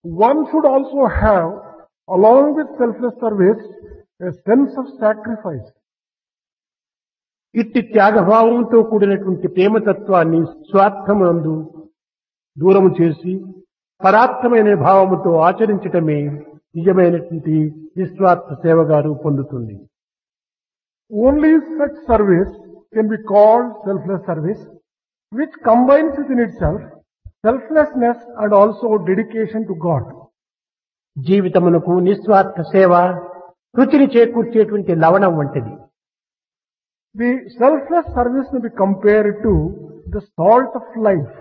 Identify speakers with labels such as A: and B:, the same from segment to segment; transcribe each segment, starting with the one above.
A: one should also have, along with selfless service, a sense of sacrifice.
B: ఇట్టి త్యాగభావంతో కూడినటువంటి ప్రేమతత్వాన్ని స్వార్థమునందు దూరము చేసి పరార్థమైన భావముతో ఆచరించటమే నిజమైనటువంటి నిస్వార్థ సేవగా రూపొందుతుంది.
A: Only such service can be called selfless service, which combines within itself selflessness and also dedication to God.
B: జీవితమునకు నిస్వార్థ సేవ రుచిని చేకూర్చేటువంటి లవణం వంటిది.
A: The selfless service may be compared to the salt of life.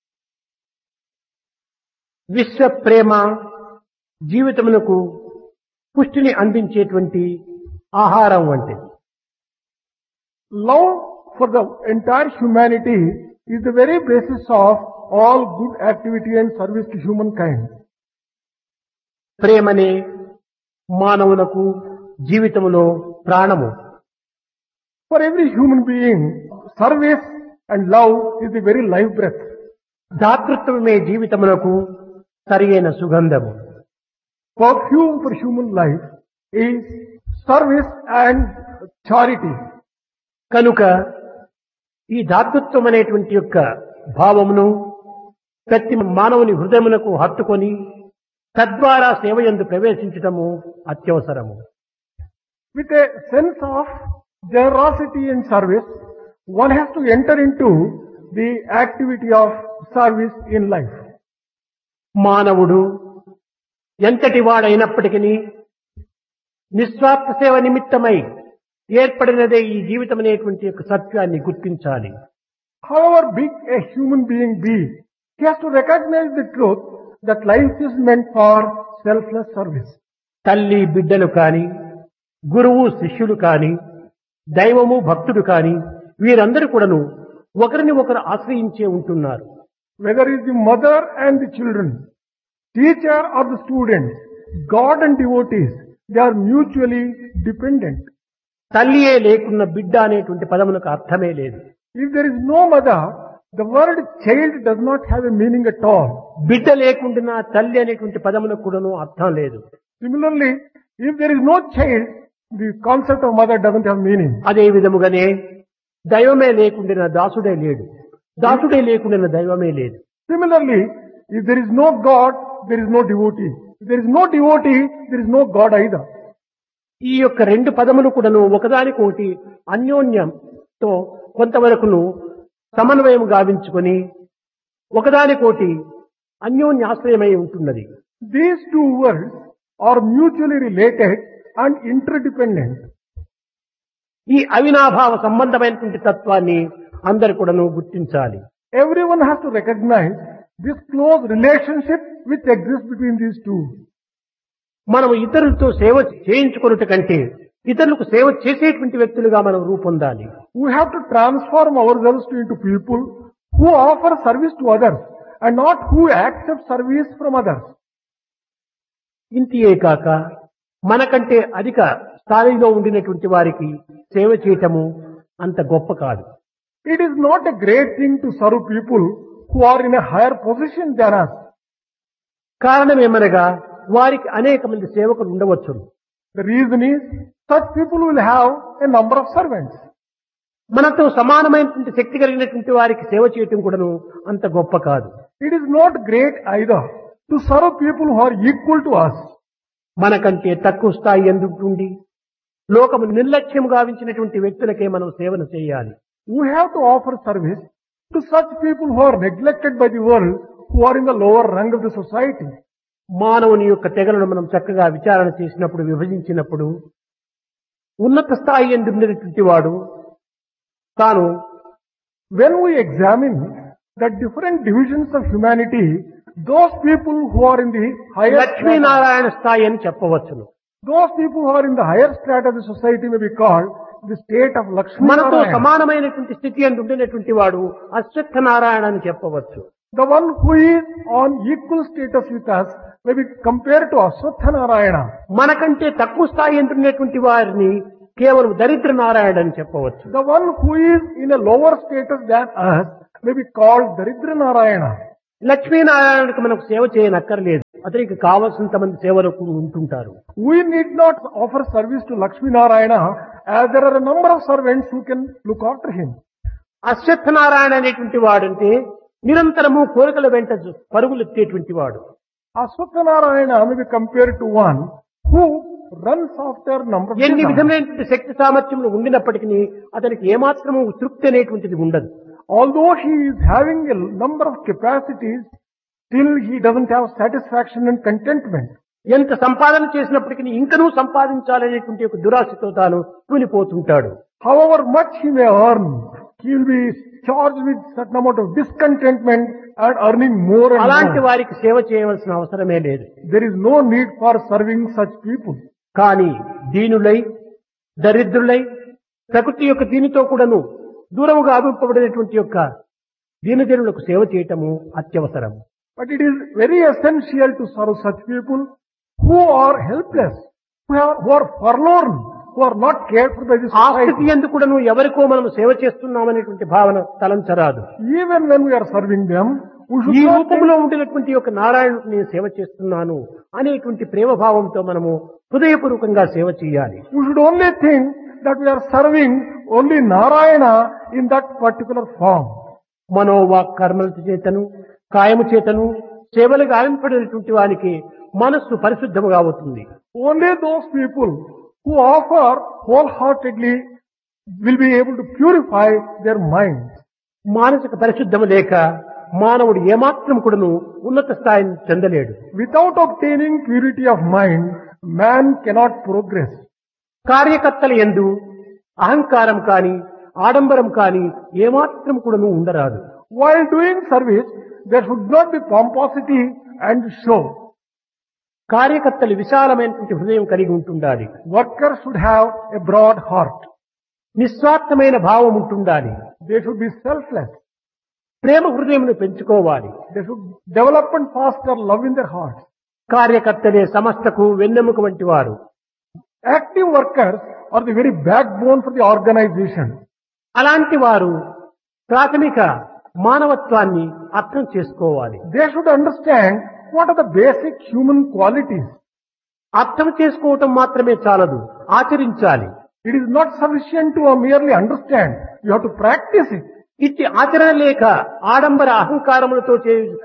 B: విశ్వ ప్రేమ జీవితమునకు పుష్టిని అందించేటువంటి ఆహారం వంటిది.
A: Love for the entire humanity is the very basis of all good activity and service to humankind.
B: ప్రేమనే మానవులకు జీవితములో ప్రాణము.
A: For every human being, service and love is the very life breath.
B: దాతృత్వమే జీవితమునకు సరియైన సుగంధము.
A: Perfume for human life is service and charity.
B: కనుక ఈ దాతృత్వం అనేటువంటి యొక్క భావమును ప్రతి మానవుని హృదయమునకు హత్తుకొని తద్వారా సేవయందు ప్రవేశించటము అత్యవసరము.
A: With a sense of generosity and service, one has to enter into the activity of service in life.
B: మానవుడు ఎంతటి వాడైనప్పటికీ నిస్వార్థ సేవ నిమిత్తమై ఏర్పడినదే ఈ జీవితం అనేటువంటి యొక్క సత్యాన్ని గుర్తించాలి.
A: However big a human being be, he has to recognize the truth that life is meant for selfless service.
B: తల్లి బిడ్డలు కాని, గురువు శిష్యులు కాని, దైవము భక్తుడు కాని వీరందరూ కూడాను ఒకరిని ఒకరు ఆశ్రయించే ఉంటున్నారు.
A: Whether it is the mother and the children, teacher or the students, God and devotees, they are mutually dependent.
B: తల్లియే లేకున్న బిడ్డ అనేటువంటి పదములకు అర్థమే లేదు.
A: If there is no mother, the word child does not have a meaning at all.
B: బిడ్డ లేకుండా తల్లి అనేటువంటి పదములకు కూడాను అర్థం లేదు.
A: Similarly, if there is no child, the concept of mother doesn't have meaning.
B: అదే విధముగానే దైవమే లేకుండా దాసుడే లేడు, దాసుడే లేకుండా దైవమే లేదు.
A: Similarly, if there is no God, there is no devotee. If there is no devotee, there is no God either.
B: ఈ యొక్క రెండు పదములు కూడాను ఒకదానికొకటి అన్యోన్యంతో కొంతవరకును సమన్వయం గావించుకొని ఒకదానికోటి అన్యోన్యాశ్రయమై ఉంటున్నది.
A: These two words are mutually related and interdependent.
B: ఈ అవినాభావ సంబంధమైనటువంటి తత్వాన్ని అందరూ కూడాను గుర్తించాలి.
A: Everyone has to recognize this close relationship which exists between these two.
B: మనం ఇతరులతో సేవ చేయించుకొనుట కంటే ఇతరులకు సేవ చేసేటువంటి వ్యక్తులుగా మనం రూపొందాలి.
A: We have to transform ourselves into people who offer service to others and not who accept service from others.
B: ఇంతియే కాక మనకంటే అధిక స్థాయిలో ఉండినటువంటి వారికి సేవ చేయటము అంత గొప్ప కాదు.
A: It is not a great thing to serve people who are in a higher position than us.
B: కారణమేమనగా వారికి అనేక మంది సేవకులు ఉండవచ్చును.
A: The reason is such people will have a number of servants.
B: మనతో సమానమైనటువంటి శక్తి కలిగినటువంటి వారికి సేవ చేయటం కూడాను అంత గొప్ప కాదు.
A: It is not great either to serve people who are equal to us.
B: మనకంటే తక్కువ స్థాయి ఎందుకుండి లోకము నిర్లక్ష్యం గావించినటువంటి వ్యక్తులకే మనం సేవను చేయాలి.
A: We have to offer service to such people who are neglected by the world, who are in the lower rung of the society.
B: మానవుని యొక్క తెగలను మనం చక్కగా విచారణ చేసినప్పుడు, విభజించినప్పుడు ఉన్నత స్థాయి ఎందున్నటువంటి వాడు తాను,
A: when we examine the different divisions of humanity, those people who are in the higher
B: Lakshminarayana స్థాయి అని చెప్పవచ్చును.
A: those people who are in the higher strata of the society may be called the state of Lakshmi
B: మనతో
A: Narayana.
B: సమానమైనటువంటి స్థితి అని ఉండినటువంటి వాడు అశ్వత్థ నారాయణ అని చెప్పవచ్చు.
A: The one who is on equal status with us may be compared to Aswatha Narayana.
B: మనకంటే తక్కువ స్థాయి ఉండినటువంటి వారిని కేవలం దరిద్ర నారాయణ అని చెప్పవచ్చు.
A: The one who is in a lower status than us may be called Daridra Narayana.
B: లక్ష్మీనారాయణకు మనకు సేవ చేయనక్కర్లేదు. అతనికి కావలసినంత మంది సేవలకు ఉంటుంటారు.
A: We need not offer service to Lakshmi Narayana as there are a number of servants who can look after him.
B: Ashwathanarayana అనేటువంటి వాడంటే నిరంతరము కోరికల వెంట పరుగులెత్తేటువంటి వాడు.
A: Aswathanarayana may be compared to one who runs after number of
B: ఎన్ని
A: desires.
B: విధమైనటువంటి శక్తి సామర్థ్యములు ఉండినప్పటికీ అతనికి ఏమాత్రము తృప్తి అనేటువంటిది ఉండదు.
A: Although he is having a number of capacities, still he doesn't have satisfaction and contentment.
B: ఎంత సంపాదన చేసినప్పటికీ ఇంకనూ సంపాదించాలనేటువంటి ఒక దురాశతో తాను కూలిపోతుంటాడు.
A: However much he may earn, he will be charged with certain amount of discontentment and earning more and
B: అలాంటి
A: more.
B: వారికి సేవ చేయవలసిన అవసరమే లేదు.
A: There is no need for serving such people.
B: కానీ దీనులై దరిద్రులై ప్రకృతి యొక్క దీనితో కూడాను దూరముగా ఆవింపబడినటువంటి యొక్క దీనజనులకు సేవ చేయటము అత్యవసరం.
A: But it is very essential to serve such people who are helpless, who are forlorn, who are not cared for by the
B: ఆ
A: society.
B: స్థితి ఎందుకు కూడాను ఎవరికో మనం సేవ చేస్తున్నామనేటువంటి భావన తలంచరాదు.
A: Even when we are serving them, we should
B: ఈ
A: not think
B: రూపంలో ఉండినటువంటి యొక్క నారాయణుడికి నేను సేవ చేస్తున్నాను అనేటువంటి ప్రేమ భావంతో మనము హృదయపూర్వకంగా సేవ చేయాలి.
A: we should only think that we are serving only Narayana in that particular form.
B: మనోవాక్ కర్మల చేతను కాయము చేతను సేవలు గావింపడినటువంటి వానికి మనస్సు పరిశుద్ధముగా అవుతుంది.
A: Only those people who offer wholeheartedly will be able to purify their minds.
B: మానసిక పరిశుద్ధము లేక మానవుడు ఏమాత్రం కూడాను ఉన్నత స్థాయిని చెందలేడు.
A: Without obtaining purity of mind, man cannot progress.
B: కార్యకర్తల యందు అహంకారం కాని ఆడంబరం కాని ఏమాత్రం కూడాను ఉండరాదు.
A: While doing service, there should not be pomposity and show.
B: కార్యకర్తలు విశాలమైనటువంటి హృదయం కలిగి ఉంటుండాలి.
A: Workers should have a broad heart.
B: నిస్వార్థమైన భావం ఉంటుండాలి.
A: They should be selfless.
B: ప్రేమ హృదయమును పెంచుకోవాలి.
A: They should develop and foster love in their hearts.
B: కార్యకర్తలే సమస్తకు వెన్నెముక వంటి వారు.
A: Active workers are the very backbone for the organization.
B: అలాంటి వారు ప్రాథమిక మానవత్వాన్ని అర్థం చేసుకోవాలి.
A: They should understand what are the basic human qualities.
B: అర్థం చేసుకోవటం మాత్రమే చాలదు, ఆచరించాలి.
A: It is not sufficient to merely understand. You have to practice it.
B: ఇట్టి ఆచరణ లేక ఆడంబర అహంకారములతో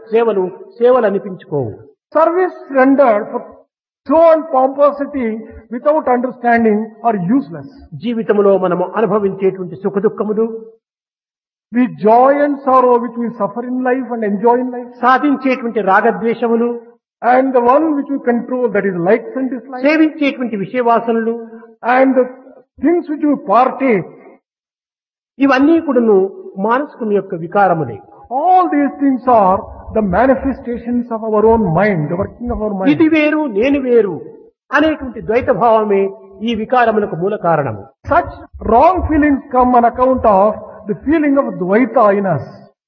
B: సేవలు అనిపించుకోవు.
A: Service rendered for show and pomposity without understanding are useless.
B: జీవితంలో మనము అనుభవించేటువంటి సుఖ దుఃఖములు,
A: The joy and sorrow which we suffer in life and enjoy in life,
B: సాధించేటువంటి రాగద్వేషములు,
A: and the one which we control, that is likes and dislikes,
B: సేవించేటువంటి విషయవాసనలు,
A: and the things which we partake,
B: ఇవన్నీ కూడాను మానసికం యొక్క వికారములే.
A: all these things are the manifestations of our own mind, the working of our mind.
B: ఇది వేరు నేను వేరు అనేటువంటి ద్వైత భావమే ఈ వికారములకు మూల కారణము.
A: Such wrong feelings come on account of the feeling of Dvaita in us.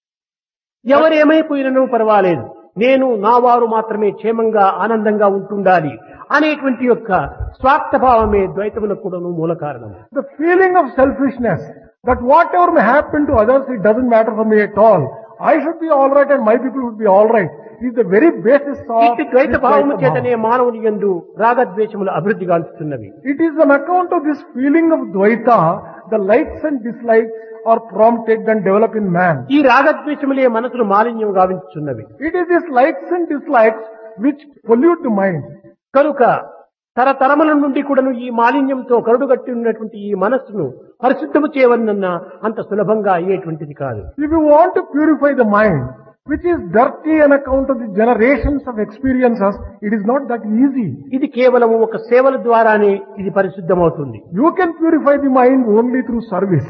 B: ఎవరేమైపోయినను పర్వాలేదు, నేను నా వారు మాత్రమే క్షేమంగా ఆనందంగా ఉంటుండాలి అనేటువంటి యొక్క స్వార్థభావమే ద్వైతములకు కూడాను మూల కారణం.
A: The feeling of selfishness, that whatever may happen to others, it doesn't matter for me at all. I should be all right and my people would be all right, is the very basis of
B: ఇట్టి ద్వైత
A: this
B: భావము
A: Dvaita
B: చేతనే
A: bhava.
B: మానవుని యందు రాగద్వేషములు అభివృద్ధి గాంచుతున్నవి.
A: It is on account of this feeling of Dvaita, the likes and dislikes are prompted and develop in man.
B: ఈ రాగద్వేషములే మనసును మాలిన్యం గావించుతున్నవి.
A: It is these likes and dislikes which pollute the mind.
B: కనుక తరతరముల నుండి కూడాను ఈ మాలిన్యంతో కరుడుగట్టి ఉన్నటువంటి ఈ మనస్సును పరిశుద్ధము చేయవలనన్నా అంత సులభంగా అయ్యేటువంటిది కాదు.
A: If you want to purify the mind, which is dirty on account of the generations of experiences, it is not that easy.
B: ఇది కేవలం ఒక సేవల ద్వారానే ఇది పరిశుద్ధమవుతుంది.
A: You can purify the mind only through service.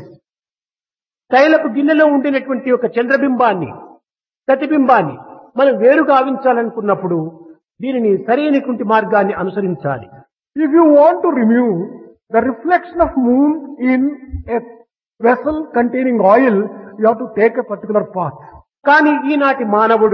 B: తైలపు గిన్నెలో ఉండినటువంటి ఒక చంద్రబింబాన్ని, ప్రతిబింబాన్ని మనం వేరు గావించాలనుకున్నప్పుడు దీనిని సరైనటువంటి మార్గాన్ని అనుసరించాలి.
A: If you want to remove the reflection of moon in a vessel containing oil, you have to take a particular path.
B: కానీ ఈనాటి మానవుడు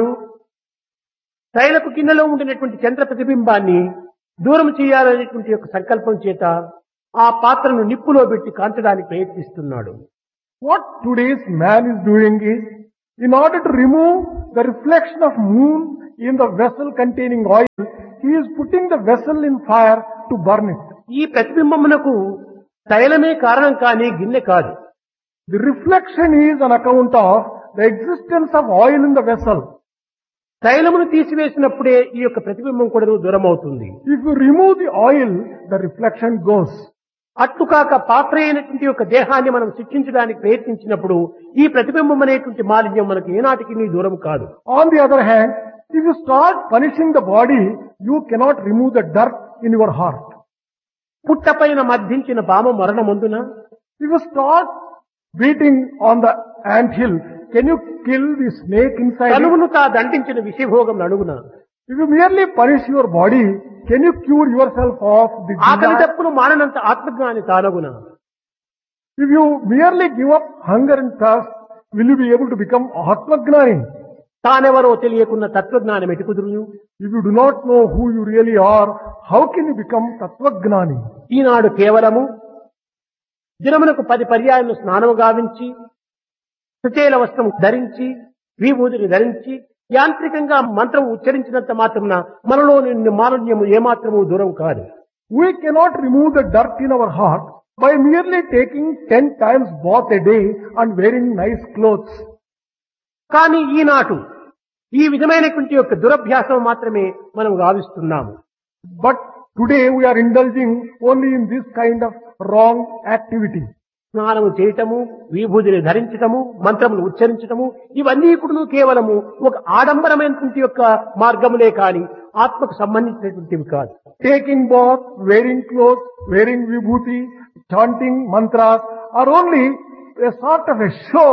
B: తైలపు గిన్నెలో ఉండినటువంటి చంద్ర ప్రతిబింబాన్ని దూరం చేయాలనేటువంటి యొక్క సంకల్పం చేత ఆ పాత్రను నిప్పులో పెట్టి కాల్చడానికి ప్రయత్నిస్తున్నాడు.
A: What today's man is doing is, in order to remove the reflection of moon in the vessel containing oil, he is putting the vessel in fire to burn it.
B: ఈ ప్రతిబింబమునకు తైలమే కారణం కానీ గిన్నె కాదు.
A: The reflection is on account of the existence of oil in the vessel.
B: తైలమును తీసివేసినప్పుడే ఈ యొక్క ప్రతిబింబం కూడా దూరం అవుతుంది.
A: If you remove the oil, the reflection goes.
B: అట్లుకాక పాత్ర అయినటువంటి యొక్క దేహాన్ని మనం శిక్షించడానికి ప్రయత్నించినప్పుడు ఈ ప్రతిబింబం అనేటువంటి మాలిన్యం మనకి ఏనాటికి నీ దూరం కాదు.
A: On the other hand, if you start punishing the body, you cannot remove the dirt in your heart.
B: పుట్టపైన మద్దించిన బామ మరణమందున
A: If you start beating on the ant hill, can you kill the snake inside it?
B: తనువును తా దండించిన విషభోగం అడుగున
A: If you merely punish your body, can you cure yourself of the
B: ఆకలి
A: desire?
B: తప్పును మాననంత ఆత్మజ్ఞాని తానగున
A: If you merely give up hunger and thirst, will you be able to become Atmagnani?
B: తానెవరో తెలియకున్న తత్వజ్ఞానం ఎటుకుదురును.
A: If you do not know who you really are, how can you become Tattvagnani?
B: ఈనాడు కేవలము దినమునకు 10 పర్యాయములు స్నానము గావించి సుచేల వస్త్రము ధరించి విభూతిని ధరించి యాంత్రికంగా మంత్రం ఉచ్చరించినంత మాత్రమున మనలో నిన్ను మాలిన్యము ఏమాత్రము దూరం కాదు.
A: We cannot remove the dirt in our heart by merely taking 10 times bath a day and wearing nice clothes.
B: కానీ ఈనాటు ఈ విధమైనటువంటి యొక్క దురభ్యాసం మాత్రమే మనం గావిస్తున్నాము.
A: But today we are indulging only in this kind of wrong activity.
B: స్నానము చేయటము, విభూతిని ధరించటము, మంత్రములు ఉచ్చరించటము ఇవన్నీ కూడా కేవలము ఒక ఆడంబరమైనటువంటి యొక్క మార్గములే కాని ఆత్మకు సంబంధించినటువంటివి కాదు.
A: Taking bath, wearing clothes, wearing vibhuti, chanting mantras are only a sort of a show.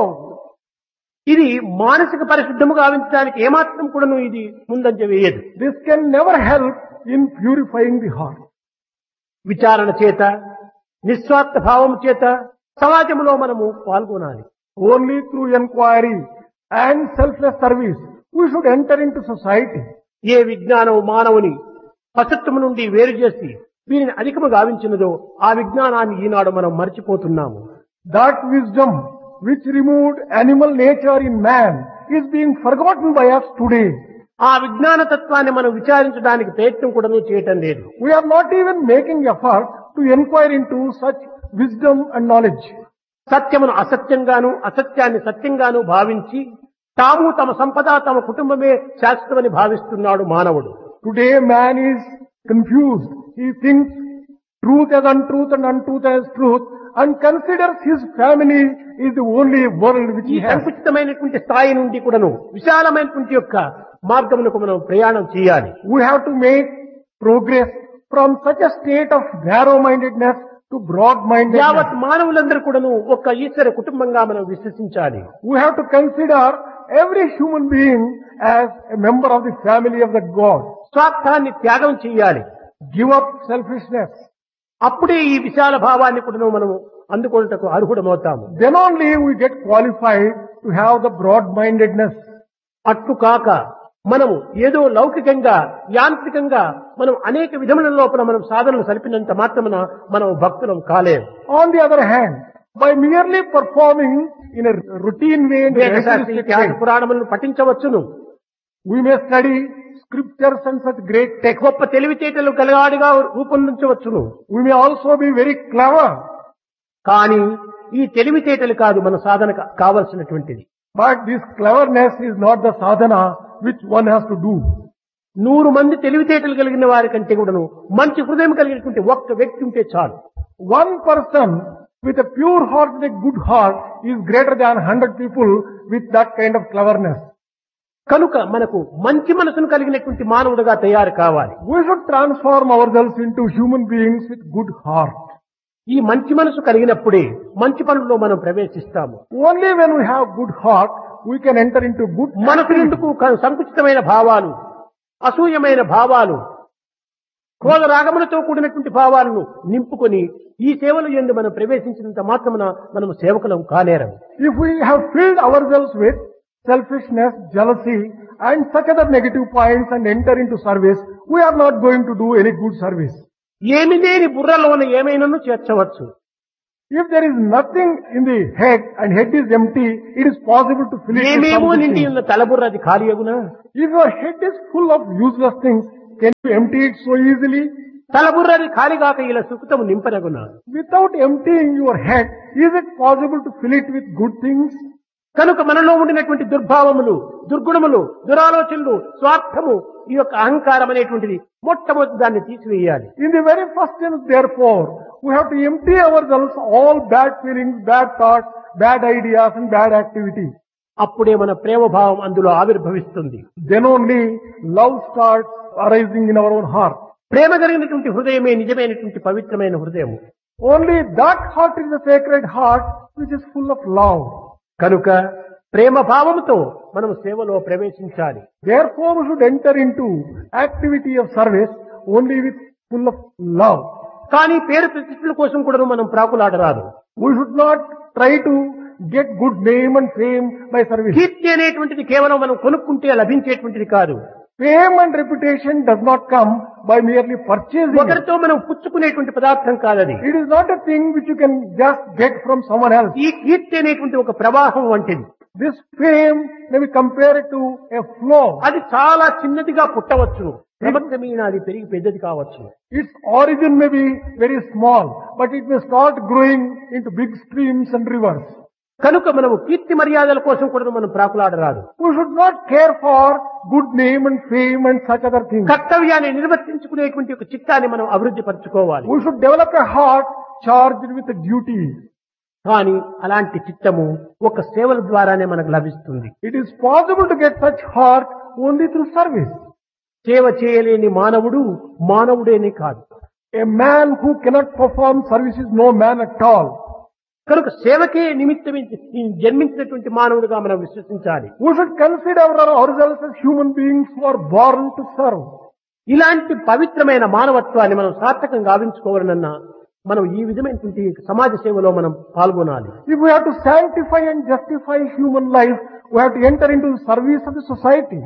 B: ఇది మానసిక పరిశుద్ధము గావించడానికి ఏమాత్రం కూడాను ఇది ముందంజ వేయదు.
A: This can never help in purifying the heart.
B: విచారణ చేత నిస్వార్థ భావం చేత సమాజంలో మనము పాల్గొనాలి.
A: Only through inquiry and selfless service we should enter into society.
B: ఏ విజ్ఞానం మానవుని పశుత్వము నుండి వేరు చేసి వీరిని అధికము గావించినదో ఆ విజ్ఞానాన్ని ఈనాడు మనం మర్చిపోతున్నాము.
A: That wisdom which removed animal nature in man is being forgotten by us today.
B: ఆ విజ్ఞాన తత్వాన్ని మనం విచారించడానికి ప్రయత్నం కూడా చేయటం లేదు.
A: We are not even making effort to inquire into such wisdom and knowledge.
B: సత్యమును అసత్యంగాను అసత్యాన్ని సత్యంగాను భావించి తాము తమ సంపద తమ కుటుంబమే శాశ్వతమని భావిస్తున్నాడు మానవుడు.
A: Today man is confused. He thinks truth as untruth and untruth as truth and considers his family is the only world which
B: ఈ
A: he has.
B: సంకుచితమైనటువంటి స్థాయి నుండి కూడాను విశాలమైనటువంటి యొక్క మార్గమునకు మనం ప్రయాణం చేయాలి.
A: We have to make progress from such a state of narrow-mindedness to broad-mindedness.
B: యావత్ మానవులందరూ కూడాను ఒక ఈశ్వర కుటుంబంగా మనం విశ్వసించాలి.
A: We have to consider every human being as a member of the family of the God.
B: స్వార్థాన్ని త్యాగం చేయాలి.
A: Give up selfishness.
B: అప్పుడే ఈ విశాల భావాన్ని కూడా మనం అందుకొనుటకు అర్హుడమవుతాము.
A: Then only we get qualified to have the broad-mindedness.
B: అట్లు కాక మనము ఏదో లౌకికంగా యాంత్రికంగా మనం అనేక విధముల లోపల మనం సాధనలు సరిపినంత మాత్రమున మనం భక్తులం కాలేము.
A: On the other hand, by merely performing in a routine way and
B: వేదశాస్త్ర ఇతిహాస పురాణములను పఠించవచ్చును.
A: we may study scriptures and such great texts.
B: గొప్ప తెలివితేటలు గలవాడిగా రూపొందించవచ్చును.
A: We may also be very clever.
B: కానీ ఈ తెలివితేటలు కాదు మన సాధన కావలసినటువంటిది.
A: But this cleverness is not the sadhana which one has to do.
B: 100 మంది తెలివితేటలు కలిగిన వారి కంటే కూడాను మంచి హృదయం కలిగినటువంటి ఒక్క వ్యక్తి ఉంటే చాలు.
A: One person with a pure heart, with a good heart, is greater than 100 people with that kind of cleverness.
B: కనుక మనకు మంచి మనసును కలిగినటువంటి మానవుడిగా తయారు కావాలి.
A: We should transform ourselves into human beings with good heart.
B: ఈ మంచి మనసు కలిగినప్పుడే మంచి పనుల్లో మనం ప్రవేశిస్తాము.
A: Only when we have good heart, we can enter into good
B: మనకు ఎందుకు సంకుచితమైన భావాలు, అసూయమైన భావాలు, క్రోధ రాగములతో కూడినటువంటి భావాలను నింపుకొని ఈ సేవలు యందు మనం ప్రవేశించినంత మాత్రమున మనం సేవకులం కానేరం.
A: If we have filled ourselves with selfishness, jealousy and such other negative points and enter into service, we are not going to do any good service.
B: ఏమి లేని బుర్రలోన ఏమైనాను చేర్చవచ్చు.
A: If there is nothing in the head and head is empty, it is possible to fill it with
B: ఏమేమో
A: something.
B: నిండి ఉన్న తలబుర్ర అది ఖాళీ అగునా?
A: If your head is full of useless things, can you empty it so easily?
B: తలబుర్ర అది ఖాళీ కాక ఇలా సుఖతము నింపనగునా?
A: Without emptying your head, is it possible to fill it with good things?
B: కనుక మనలో ఉండినటువంటి దుర్భావములు, దుర్గుణములు, దురాలోచనలు, స్వార్థము, ఈ యొక్క అహంకారం అనేటువంటిది మొట్టమొదటి దాన్ని తీసివేయాలి.
A: In the very first instance, therefore, we have to empty ourselves all bad feelings, bad thoughts, bad ideas and bad activity.
B: అప్పుడే మన ప్రేమభావం అందులో ఆవిర్భవిస్తుంది.
A: Then only love starts arising in our own heart.
B: ప్రేమ కలిగినటువంటి హృదయమే నిజమైనటువంటి పవిత్రమైన హృదయము.
A: Only that heart is the sacred heart which is full of love.
B: కనుక ప్రేమ భావముతో మనం సేవలో ప్రవేశించాలి.
A: Therefore, we should enter into activity of service only with full of love.
B: కానీ పేరు ప్రతిష్టల కోసం కూడా మనం ప్రాకులాడరాదు.
A: We should not try to get good name and fame by service.
B: కీర్తి అనేటువంటిది కేవలం మనం కొనుక్కుంటే లభించేటువంటిది కాదు.
A: Fame and reputation does not come by merely purchasing it.
B: ఒకరితో మనం పుచ్చుకునేటువంటి పదార్థం కాదది.
A: It is not a thing which you can just get from someone else.
B: ఈ కీర్తి అనేటువంటి ఒక ప్రవాహం వంటిది.
A: This fame may be compared to a flow.
B: అది చాలా చిన్నదిగా పుట్టవచ్చు, క్రమక్రమేణా అది పెరిగి పెద్దది కావచ్చు.
A: Its origin may be very small, but it may start growing into big streams and rivers.
B: కనుక మనము కీర్తి మర్యాదల కోసం కూడా మనం ప్రాకులాడరాదు.
A: We should not care for good name and fame and such other things.
B: కర్తవ్యాన్ని నిర్వర్తించుకునేటువంటి ఒక చిత్తాన్ని మనం అభివృద్ధి పరచుకోవాలి.
A: We should develop a heart charged with a duty.
B: కానీ అలాంటి చిత్తము ఒక సేవల ద్వారానే మనకు లభిస్తుంది.
A: It is possible to get such heart only through service.
B: సేవ చేయలేని మానవుడు మానవుడేనే కాదు.
A: A man who cannot perform service is no man at all.
B: కనుక సేవకే నిమిత్తమే జన్మించినటువంటి మానవుడిగా మనం విశ్వసించాలి.
A: We should consider ourselves as human beings who are born to serve.
B: ఇలాంటి పవిత్రమైన మానవత్వాన్ని మనం సార్థకంగా గావించుకోవాలన్నా మనం ఈ విధమైనటువంటి సమాజ సేవలో మనం పాల్గొనాలి.
A: If we have to sanctify and justify human life, we have to enter into the service of the society.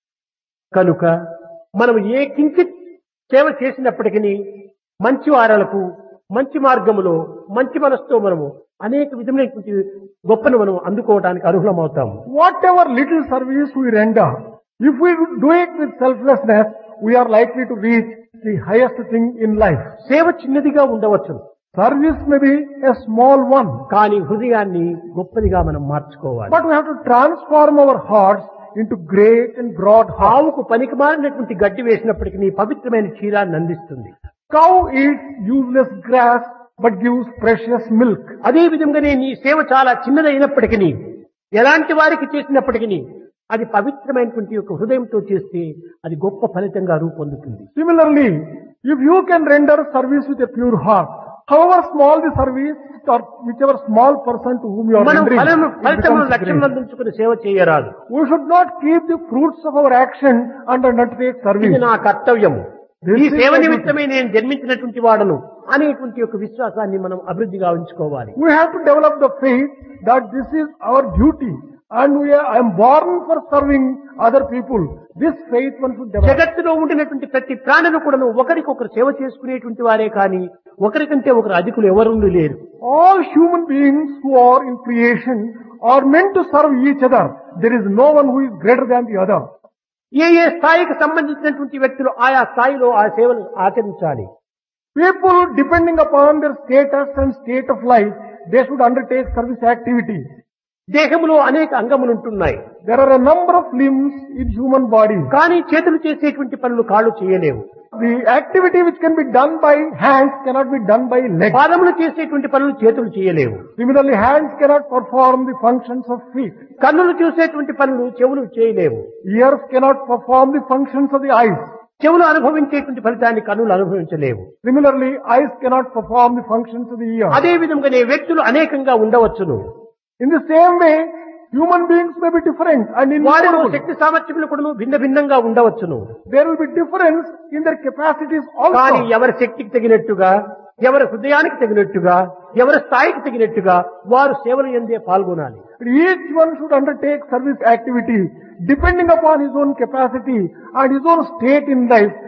B: కనుక మనం ఏ కించిత్ సేవ చేసినప్పటికీ మంచి వారాలకు మంచి మార్గములో మంచి మనసుతో మనము అనేక విధమైనటువంటి గొప్పను మనం అందుకోవడానికి అర్హులమవుతాము.
A: Whatever little service we render, if we do it with selflessness, we are likely to reach the highest thing in life.
B: సేవ చిన్నదిగా ఉండవచ్చు,
A: Service may be a small one,
B: కానీ హృదయాన్ని గొప్పదిగా మనం మార్చుకోవాలి.
A: but we have to transform our hearts into great and broad hearts.
B: ఆవుకు పనికి మారినటువంటి గడ్డి వేసినప్పటికీ పవిత్రమైన క్షీరాన్ని అందిస్తుంది.
A: Cow eats useless grass but gives precious milk.
B: అదే విధంగానే నీ సేవ చాలా చిన్నదైనప్పటికీ ఎలాంటి వారికి చేసినప్పటికీ అది పవిత్రమైనటువంటి యొక్క హృదయంతో చేస్తే అది గొప్ప ఫలితంగా రూపొందుతుంది.
A: Similarly, if you can render service with a pure heart, however small the service or whichever small person to whom you are
B: మనం
A: rendering, it
B: ఫలితములను
A: becomes
B: లక్ష్యం
A: great.
B: అందించుకుని సేవ చేయరాదు.
A: We should not keep the fruits of our action and undertake
B: ఇది
A: service.
B: నా కర్తవ్యము,
A: This
B: ఈ
A: is
B: సేవ
A: my duty.
B: నిమిత్తమే నేను జన్మించినటువంటి వాడను అనేటువంటి యొక్క విశ్వాసాన్ని మనం అభివృద్ధిగా ఉంచుకోవాలి.
A: We have to develop the faith that this is our duty and I am born for serving other people. This faith one should develop.
B: జగత్తులో ఉండినటువంటి ప్రతి ప్రాణులు కూడా ఒకరికొకరు సేవ చేసుకునేటువంటి వారే కానీ ఒకరికంటే ఒకరు అధికులు ఎవరు లేరు.
A: All human beings who are in creation are meant to serve each other. There is no one who is greater than the other.
B: ఏ ఏ స్థాయికి సంబంధించినటువంటి వ్యక్తులు ఆయా స్థాయిలో ఆ సేవను ఆచరించాలి.
A: People, depending upon their status and state of life, they should undertake service activity.
B: దేహంలో అనేక అంగములు ఉంటున్నాయి,
A: There are a number of limbs in human body.
B: కానీ చేతులు చేసేటువంటి పనులు కాళ్ళు చేయలేవు.
A: The activity which can be done by hands cannot be done by legs.
B: పాదములు చేసేటువంటి పనులు చేతులు చేయలేవు.
A: Similarly, hands cannot perform the functions of feet.
B: కన్నులు చూసేటువంటి పనులు చెవులు చేయలేవు.
A: Ears cannot perform the functions of the eyes.
B: చెవులు అనుభవించేటువంటి ఫలితాన్ని కన్నులు అనుభవించలేవు.
A: Similarly, eyes cannot perform the functions of the ear.
B: అదే విధంగానే వ్యక్తులు అనేకంగా ఉండవచ్చును.
A: In the same way, human beings may be different and
B: వారిలో
A: innumerable.
B: శక్తి సామర్థ్యములు కూడా భిన్న భిన్నంగా ఉండవచ్చును.
A: There will be difference in their capacities
B: కానీ
A: also.
B: ఎవరి శక్తికి తగినట్టుగా, ఎవరి హృదయానికి తగినట్టుగా, ఎవరి స్థాయికి తగినట్టుగా వారు సేవలు ఎందే పాల్గొనాలి.
A: Each one should undertake service activity depending upon his own capacity and his own state in life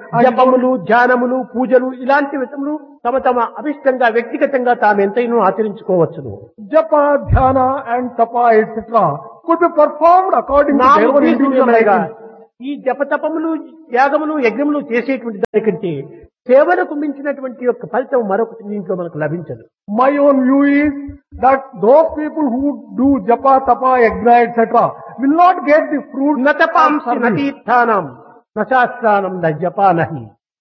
B: జపములు, ధ్యానములు, పూజలు ఇలాంటి విషయములు తమ తమ అభిష్టంగా వ్యక్తిగతంగా తాము ఎంతైనా ఆచరించుకోవచ్చును.
A: Japa, dhyana and tapa etc. could be performed according to
B: నా
A: their own
B: ఉద్దేశం
A: individual
B: ఏమనగా,
A: liking.
B: ఈ జపతపములు, యాగములు, యజ్ఞములు చేసేటువంటి దానికంటే సేవలకు మించినటువంటి యొక్క ఫలితం మరొకటి దీంట్లో మనకు లభించదు.
A: My own view is that those people who do japa, tapa, yajna etc. will not get the fruit
B: నతపాంసి
A: of service.
B: నతీర్థానం నశాస్త్రానం నజపా నహి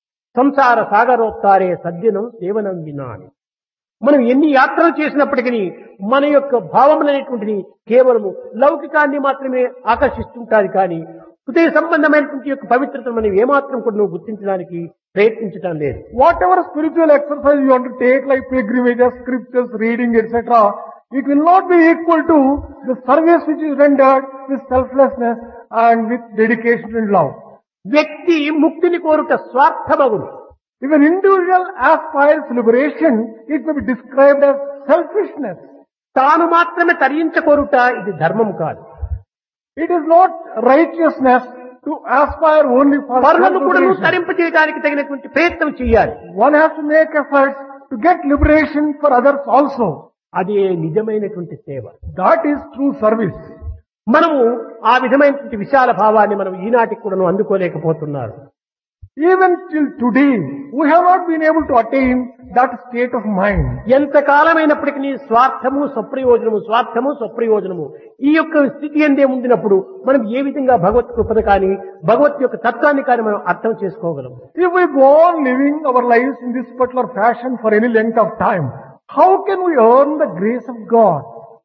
B: సంసార సాగరోత్తారే సద్యనం సేవనం వినా అని. మనం ఎన్ని యాత్రలు చేసినప్పటికీ మన యొక్క భావములనేటువంటిది కేవలము లౌకికాన్ని మాత్రమే ఆకర్షిస్తుంటారు కానీ హృదయ సంబంధమైనటువంటి యొక్క పవిత్రతను మనం ఏమాత్రం కూడా నువ్వు గుర్తించడానికి ప్రయత్నించడం లేదు.
A: Whatever spiritual exercise you undertake like pilgrimages, scriptures, reading etc. it will not be equal to the service which is rendered with selflessness and with dedication and love.
B: వ్యక్తి ముక్తిని కోరుట స్వార్థమగును.
A: If an individual aspires liberation, it may be described as selfishness.
B: తాను మాత్రమే తరించకోరుట ఇది ధర్మం కాదు.
A: It is not righteousness to aspire only for
B: పరులను కూడా
A: self-liberation.
B: తరింపజేయడానికి తగినటువంటి ప్రయత్నం చేయాలి.
A: One has to make efforts to get liberation for others also.
B: అదే నిజమైనటువంటి సేవ.
A: That is true service.
B: మనము ఆ విధమైనటువంటి విశాల భావాన్ని మనం ఈనాటికి కూడా అందుకోలేకపోతున్నారు.
A: Even till today, we have not been able to attain that state of mind.
B: ఎంతకాలమైనప్పటికీ స్వార్థము స్వప్రయోజనము, స్వార్థము స్వప్రయోజనము ఈ యొక్క స్థితి ఎందే ఉండినప్పుడు మనం ఏ విధంగా భగవత్ కృపను కానీ భగవత్ యొక్క తత్వాన్ని కానీ మనం అర్థం చేసుకోగలం.
A: If we go on living our lives in this particular fashion for any length of time, how can we earn the grace of God?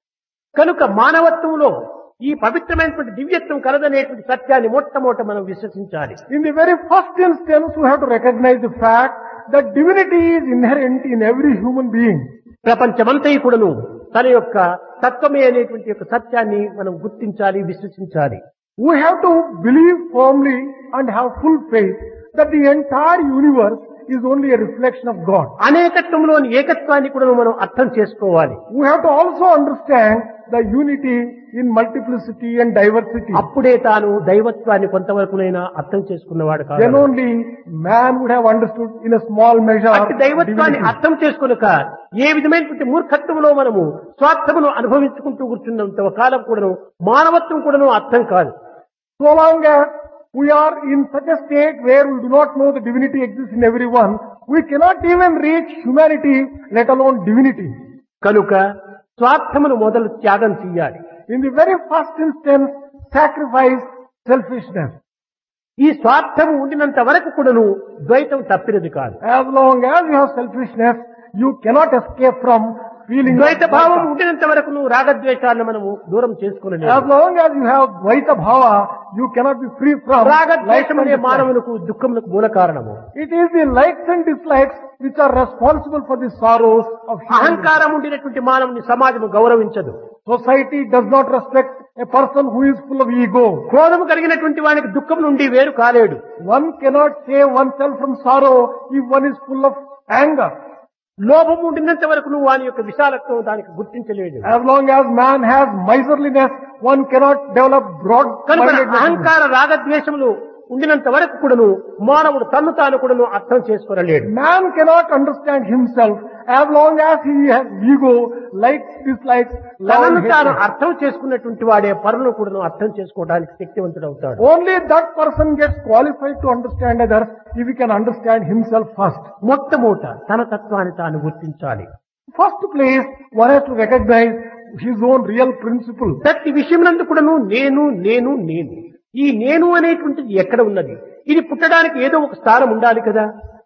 B: కనుక మానవత్వంలో ఈ పవిత్రమైనటువంటి దివ్యత్వం కలదనేటువంటి సత్యాన్ని మొట్టమొదట మనం విశ్వసించాలి.
A: In the very first instance, we have to recognize the fact that divinity is inherent in every human being.
B: ప్రపంచమంతా కూడాను తన యొక్క తత్వమే అనేటువంటి యొక్క సత్యాన్ని మనం గుర్తించాలి, విశ్వసించాలి.
A: We have to believe firmly and have full faith that the entire universe is only a reflection of God.
B: అనేకత్వంలోని ఏకత్వాన్ని కూడా మనం అర్థం చేసుకోవాలి.
A: We have to also understand the unity in multiplicity and diversity.
B: అప్పుడే తాను దైవత్వాన్ని కొంతవరకునైనా అర్థం చేసుకున్నవాడు
A: Then
B: కాదు.
A: only man would have understood in a small measure
B: అట్టి దైవత్వాన్ని
A: divinity.
B: అర్థం చేసుకునక ఏ విధమైనటువంటి మూర్ఖత్వంలో మనము స్వార్థమును అనుభవించుకుంటూ కూర్చున్నంత కాలం కూడాను మానవత్వం కూడాను అర్థం కాదు.
A: So long as we are in such a state where we do not know the divinity exists in everyone, we cannot even reach humanity, let alone divinity.
B: కనుక స్వార్థమును మొదలు త్యాగం చెయ్యాలి.
A: In the very first instance, sacrifice selfishness.
B: ఈ స్వార్థము ఉండినంత వరకు కూడాను ద్వైతం తప్పినది కాదు.
A: As long as you have selfishness, you cannot escape from feeling
B: ద్వైత
A: of
B: భావం
A: Dvaita.
B: ఉండినంత వరకు నువ్వు రాగద్వేషాలను మనము దూరం చేసుకోలేదు.
A: As long as you have Dvaita Bhava, you cannot be free from likes and
B: రాగద్వేషములే
A: dislikes.
B: మానవులకు దుఃఖములకు మూల కారణము.
A: It is the likes and dislikes which are responsible for the sorrows of human beings.
B: అహంకారం ఉండినటువంటి మానవుని సమాజము గౌరవించదు.
A: Society does not respect a person who is full of ego.
B: క్రోధము కలిగినటువంటి వానికి దుఃఖం నుండి వేరు కాలేడు.
A: One cannot save oneself from sorrow if one is full of anger.
B: లోభము ఉండినంత వరకు నువ్వు వాని యొక్క విశాలత్వం దానికి గుర్తించలేదు.
A: As long as man has miserliness, one cannot develop
B: కనుక
A: broad-mindedness.
B: అహంకార రాగద్వేషములు ఉండినంత వరకు కూడాను మానవుడు తన్ను తాను కూడాను అర్థం చేసుకోలేడు.
A: Man cannot understand himself as long as he has ego, likes, dislikes, love and
B: తనను తాను
A: hatred.
B: అర్థం చేసుకున్నటువంటి వాడే పరులను కూడాను అర్థం చేసుకోవడానికి శక్తివంతుడవుతాడు.
A: Only that person gets qualified to understand others if he can understand himself first.
B: మొట్టమొదట తన తత్వాన్ని తాను గుర్తించాలి.
A: First place, one has to recognize his own real principle.
B: ప్రతి విషయమునందు కూడాను నేను నేను నేను ఈ నేను అనేటువంటిది ఎక్కడ ఉన్నది? ఇది పుట్టడానికి ఏదో ఒక స్థానం ఉండాలి కదా.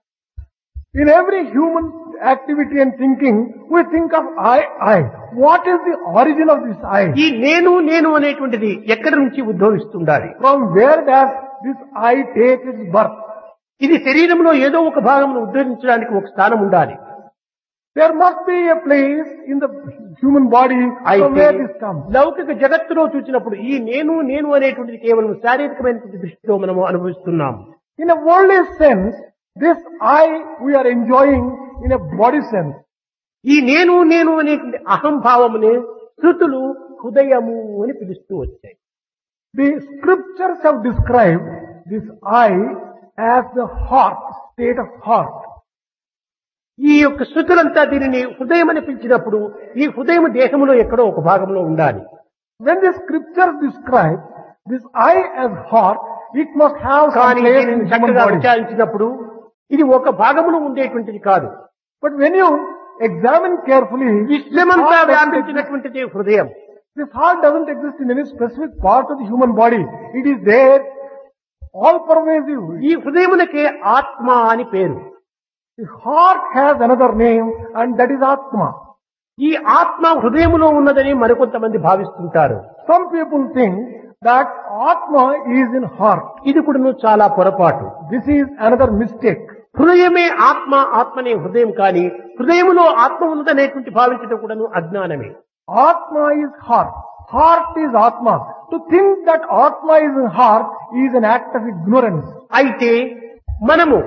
A: In every human activity and thinking, we think of I. What is the origin of this I?
B: ఈ నేను నేను అనేటువంటిది ఎక్కడి నుంచి ఉద్భవిస్తుండాలి?
A: From where does this I take its birth?
B: ఇది శరీరంలో ఏదో ఒక భాగమును ఉద్ధరించడానికి ఒక స్థానం ఉండాలి.
A: There must be a place in the human body from
B: అయితే
A: where this comes.
B: లౌకిక జగత్తులో చూసినప్పుడు ఈ నేను నేను అనేటువంటిది కేవలం శారీరకమైనటువంటి దృష్టితో మనము అనుభవిస్తున్నాం.
A: In a worldly sense, this I we are enjoying in a body sense.
B: ఈ నేను నేను అనేటువంటి అహంభావమునే శృతులు హృదయము అని పిలుస్తూ వచ్చాయి.
A: The scriptures have described this I as the heart, state of heart.
B: ఈ యొక్క శృతులంతా దీనిని హృదయం అని పిలిచినప్పుడు ఈ హృదయం దేహంలో ఎక్కడో ఒక భాగంలో ఉండాలి.
A: When the scriptures describe this eye as heart, it must have some
B: కానీ
A: place in
B: దీనిని
A: the human
B: చక్కగా
A: body.
B: విచారించినప్పుడు ఇది ఒక భాగములో ఉండేటువంటిది కాదు.
A: But when you examine carefully,
B: విశ్వమంతా వ్యాపించినటువంటిది హృదయం.
A: this heart doesn't exist in any specific part of the human body. It is there, all pervasive.
B: ఈ హృదయమునకే ఆత్మ అని పేరు.
A: The heart has another name, and that is Atma.
B: ఈ ఆత్మ హృదయములో ఉన్నదని మరికొంతమంది భావిస్తుంటారు.
A: Some people think that Atma is in heart.
B: ఇది కూడా చాలా పొరపాటు.
A: This is another mistake.
B: హృదయమే ఆత్మ, ఆత్మనే హృదయం కాని హృదయములో ఆత్మ ఉన్నదనేటువంటి భావించడం కూడా అజ్ఞానమే.
A: Atma is heart. Heart is Atma. To think that Atma is in heart is an act of ignorance.
B: అయితే మనము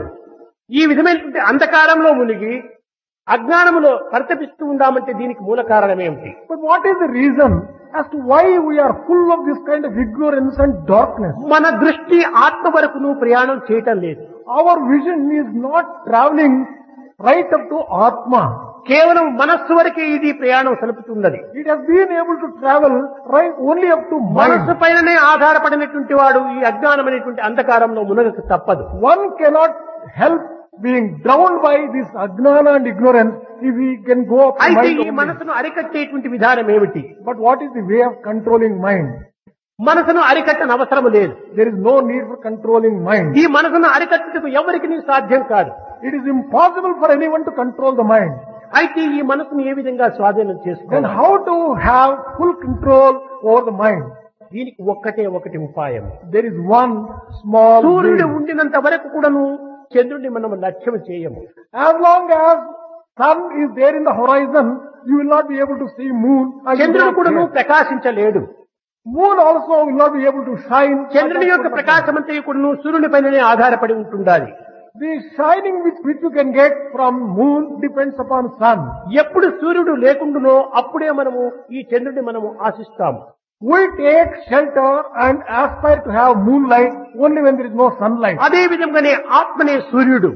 B: ఈ విధమైనటువంటి అంధకారంలో మునిగి అజ్ఞానములో పరితపిస్తూ ఉందామంటే దీనికి మూల కారణం ఏమిటి?
A: But what is the reason as to why we are full of this kind of ignorance and darkness?
B: మన దృష్టి ఆత్మ వరకును ప్రయాణం చేయటం లేదు.
A: Our vision is not traveling right up to Atma.
B: కేవలం మనస్సు వరకే ఇది ప్రయాణం సలుపుతున్నది.
A: It has been able to travel right only up to
B: మనస్సు
A: mind.
B: పైననే ఆధారపడినటువంటి వాడు ఈ అజ్ఞానం అనేటువంటి అంధకారంలో మునగక తప్పదు.
A: One cannot help being drowned by this ajnana and ignorance if we can go up to
B: అయితే
A: mind
B: ఈ
A: only.
B: మనసును అరికట్టేటువంటి విధానం ఏమిటి?
A: But what is the way of controlling mind?
B: మనసును అరికట్టని అవసరం లేదు.
A: There is no need for controlling mind.
B: ఈ మనసును అరికట్టుటకు ఎవరికి సాధ్యం కాదు.
A: It is impossible for anyone to control the mind.
B: అయితే ఈ మనసును ఏ విధంగా స్వాధీనం
A: Then
B: చేసుకోవాలి?
A: how to have full control over the mind?
B: దీనికి ఒకటి ఉపాయం.
A: There is one small
B: సూర్యుడు
A: way.
B: ఉండినంత వరకు కూడాను చంద్రుడిని మనం లక్ష్యం చేయము.
A: As long as sun is there in the horizon, you will not be able to see moon. and you will
B: చంద్రుడు
A: not
B: కూడాను
A: care.
B: ప్రకాశించలేడు.
A: Moon also will not be able to shine.
B: చంద్రుని యొక్క ప్రకాశమంతా కూడాను సూర్యుని పైననే ఆధారపడి ఉంటుండాలి.
A: The shining which you can get from moon depends upon sun.
B: ఎప్పుడు సూర్యుడు లేకుండానో అప్పుడే మనము ఈ చంద్రుడిని మనము ఆశిస్తాము.
A: We take shelter and aspire to have moonlight only when there is no sunlight.
B: అదే విధంగానే ఆత్మనే సూర్యుడు,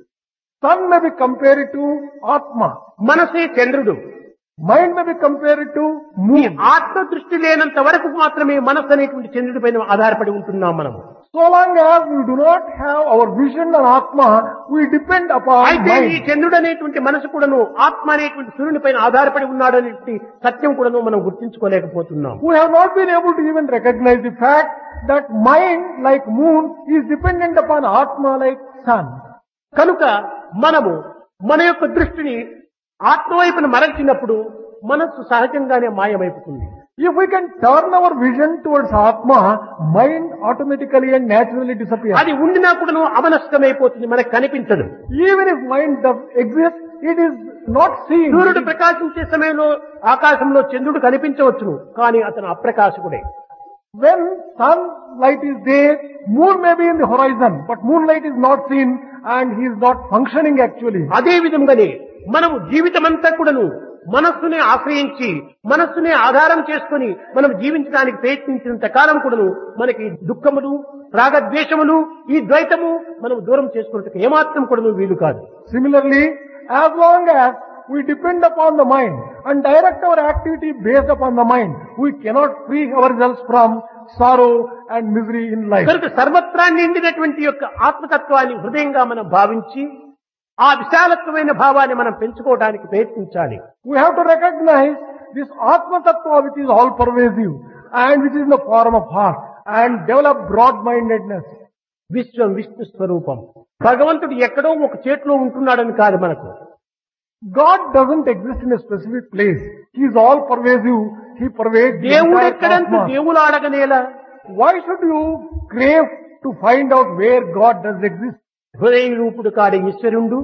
A: Sun may be compared to Atma.
B: మనసే చంద్రుడు.
A: Mind may be compared to
B: ఈ
A: moon.
B: ఆత్మ దృష్టి లేనంత వరకు మాత్రమే మనసు అనేటువంటి చంద్రుడి పైన ఆధారపడి ఉంటున్నాం మనము.
A: So long as we do not have our vision on Atma, we depend upon
B: అయితే ఈ
A: mind.
B: చంద్రుడు అనేటువంటి మనసు కూడాను ఆత్మ అనేటువంటి సూర్యుని పైన ఆధారపడి ఉన్నాడు అనేటువంటి సత్యం కూడాను మనం గుర్తించుకోలేకపోతున్నాం.
A: We have not been able to even recognize the fact that mind, like moon, is dependent upon Atma like sun.
B: కనుక మనము మన యొక్క దృష్టిని ఆత్మ వైపున మరల్చినప్పుడు మనస్సు సహజంగానే మాయమైపోతుంది.
A: If we can turn our vision towards Atma, mind automatically and naturally disappears.
B: అది ఉండినా కూడాను అమనస్కమైపోతుంది, మనకు కనిపించదు.
A: Even if mind does exist, it is not seen.
B: సూర్యుడు ప్రకాశించే సమయంలో ఆకాశంలో చంద్రుడు కనిపించవచ్చును, కానీ అతను అప్రకాశకుడే.
A: When sunlight is there, moon may be in the horizon, but moonlight is not seen and he is not functioning actually.
B: అదే విధంగానే మనము జీవితమంతా కూడాను మనస్సునే ఆశ్రయించి మనస్సునే ఆధారం చేసుకుని మనం జీవించడానికి ప్రయత్నించినంత కాలం కూడాను మనకి దుఃఖములు, రాగద్వేషములు, ఈ ద్వైతము మనం దూరం చేసుకున్నట్టుకు ఏమాత్రం కూడాను వీలు కాదు.
A: Similarly, as long as we depend upon the mind and direct our activity based upon the mind, we cannot free ourselves from sorrow and misery in life.
B: కనుక సర్వత్రా నిండినటువంటి యొక్క ఆత్మతత్వాన్ని హృదయంగా మనం భావించి ఆ విశాలత్వమైన భావాన్ని మనం పెంచుకోవడానికి ప్రయత్నించాలి.
A: We have to recognize this Atma Tattva which is all pervasive and which is in the form of heart and develop broad-mindedness.
B: విశ్వం విష్ణు స్వరూపం. భగవంతుడు ఎక్కడో ఒక చేతిలో ఉంటున్నాడని కాదు మనకు.
A: God doesn't exist in a specific place. He is all pervasive. He pervades the
B: దేవుడు
A: entire
B: ఎక్కడంటూ
A: cosmos.
B: దేవుడు అడగనేలా.
A: Why should you crave to find out where God does exist?
B: హృదయ రూపుడు కాడే ఈశ్వరుండు.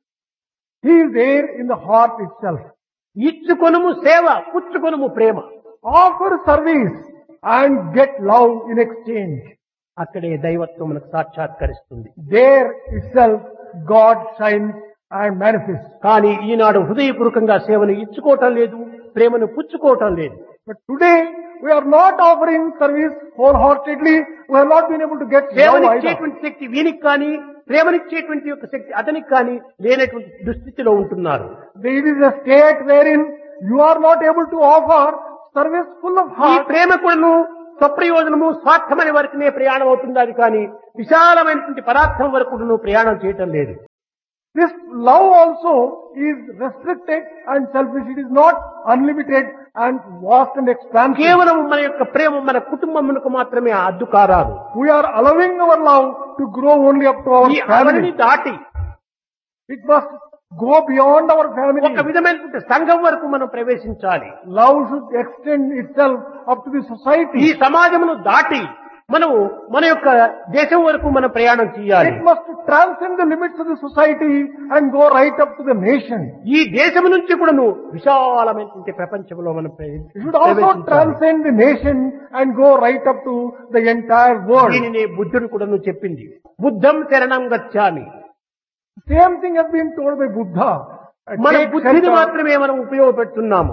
A: He is there in the heart itself.
B: ఇచ్చుకొనుము సేవ, పుచ్చుకొనుము ప్రేమ.
A: Offer service and get love in exchange.
B: అక్కడే దైవత్వం మనకు సాక్షాత్కరిస్తుంది.
A: There itself God shines and manifests.
B: కానీ ఈనాడు హృదయపూర్వకంగా సేవను ఇచ్చుకోవటం లేదు, ప్రేమను పుచ్చుకోవటం లేదు.
A: But today, we are not offering service wholeheartedly. We have not been able to get love either.
B: సేవనిచ్చేటువంటి శక్తి వీనికి కానీ ప్రేమనిచ్చేటువంటి యొక్క శక్తి అతనికి కానీ లేనటువంటి దుస్థితిలో ఉంటున్నారు.
A: There is a state wherein you are not able to offer service full of
B: ఈ
A: heart.
B: ప్రేమ కూడాను స్వప్రయోజనము స్వార్థమనే వరకునే ప్రయాణం అవుతుంది. అది కానీ విశాలమైనటువంటి పదార్థం వరకు నువ్వు ప్రయాణం చేయటం లేదు.
A: This love also is restricted and selfish. It is not unlimited and vast and expansive.
B: కేవలం మన యొక్క ప్రేమ మన కుటుంబమునకు మాత్రమే అడ్డు కారాదు.
A: We are allowing our love to grow only up to our
B: ఈ
A: family.
B: అవధిని దాటి
A: It must go beyond our family.
B: ఒక విధమైనటువంటి సంఘం వరకు మనం ప్రవేశించాలి.
A: Love should extend itself up to the
B: ఈ
A: society.
B: సమాజమును దాటి మనము మన యొక్క దేశం వరకు మనం ప్రయాణం చేయాలి.
A: It must transcend the limits of the society and go right up to the nation.
B: ఈ దేశం నుంచి కూడా నువ్వు విశాలమైనటువంటి ప్రపంచంలో మనం
A: It should also transcend the nation and go right up to the entire world.
B: దీనినే బుద్ధుడు కూడా నువ్వు చెప్పింది. బుద్ధం శరణం గచ్చామి.
A: Same thing has been told by Buddha.
B: మన
A: Take
B: బుద్ధిని
A: shelter.
B: మాత్రమే మనం ఉపయోగపెడుతున్నాము.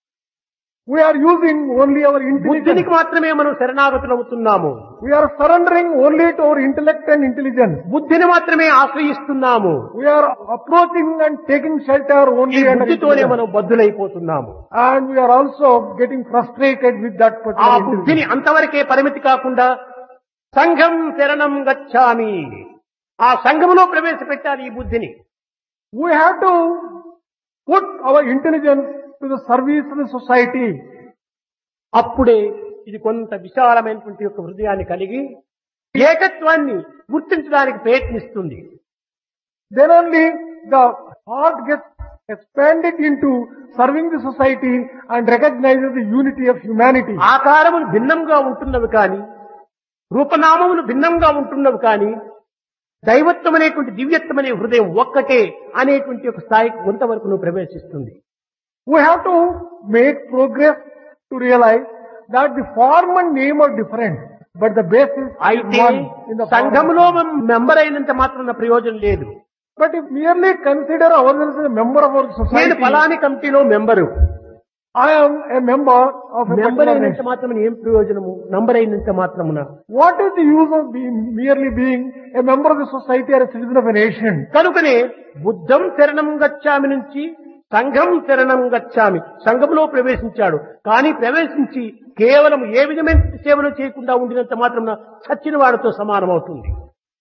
A: We are using only our
B: బుద్ధినికి
A: intelligence.
B: మాత్రమే మనం శరణాగతులవుతున్నాము.
A: We are surrendering only to our intellect and intelligence.
B: బుద్ధిని మాత్రమే ఆశ్రయిస్తున్నాము.
A: We are approaching and taking shelter
B: ఈ
A: only under
B: బుద్ధితోనే
A: intelligence.
B: మనం బద్ధులైపోతున్నాము.
A: And we are also getting frustrated with that
B: ఆ
A: particular
B: బుద్ధిని
A: intelligence.
B: అంతవరకే పరిమితి కాకుండా సంఘం శరణం గచ్చామి. ఆ సంఘములో ప్రవేశపెట్టాలి ఈ బుద్ధిని.
A: We have to put our intelligence to the service of the society.
B: అప్పుడే ఇది కొంత విశాలమైనటువంటి యొక్క హృదయాన్ని కలిగి ఏకత్వాన్ని గుర్తించడానికి ప్రయత్నిస్తుంది.
A: Then only the heart gets expanded into serving the society and recognizes the unity of humanity.
B: ఆకారములు భిన్నంగా ఉంటున్నవి కానీ రూపనామములు భిన్నంగా ఉంటున్నవి కానీ దైవత్వం అనేటువంటి దివ్యత్వం అనే హృదయం ఒక్కటే అనేటువంటి ఒక స్థాయికి కొంతవరకు నువ్వు ప్రవేశిస్తుంది.
A: We have to make progress to realize that the form and name are different, but the basis is
B: అయితే
A: one in the form.
B: సంఘములో మెంబర్ అయినంత మాత్రం ప్రయోజనం లేదు.
A: But if merely consider ourselves as a member of our
B: నేను
A: society,
B: ఫలాని కమిటీలో member.
A: I am a member of a
B: member
A: particular
B: అయినంత
A: nation.
B: మాత్రం ఏం ప్రయోజనము? నంబర్ అయినంత మాత్రమున.
A: What is the use of merely being a member of the society or a citizen of a nation?
B: కనుకనే బుద్ధం శరణం గచ్చామి నుంచి సంఘం శరణం గచ్చామి సంఘములో ప్రవేశించాడు. కానీ ప్రవేశించి కేవలం ఏ విధమైన సేవలు చేయకుండా ఉండినంత మాత్రం చచ్చిన వాడితో సమానమవుతుంది.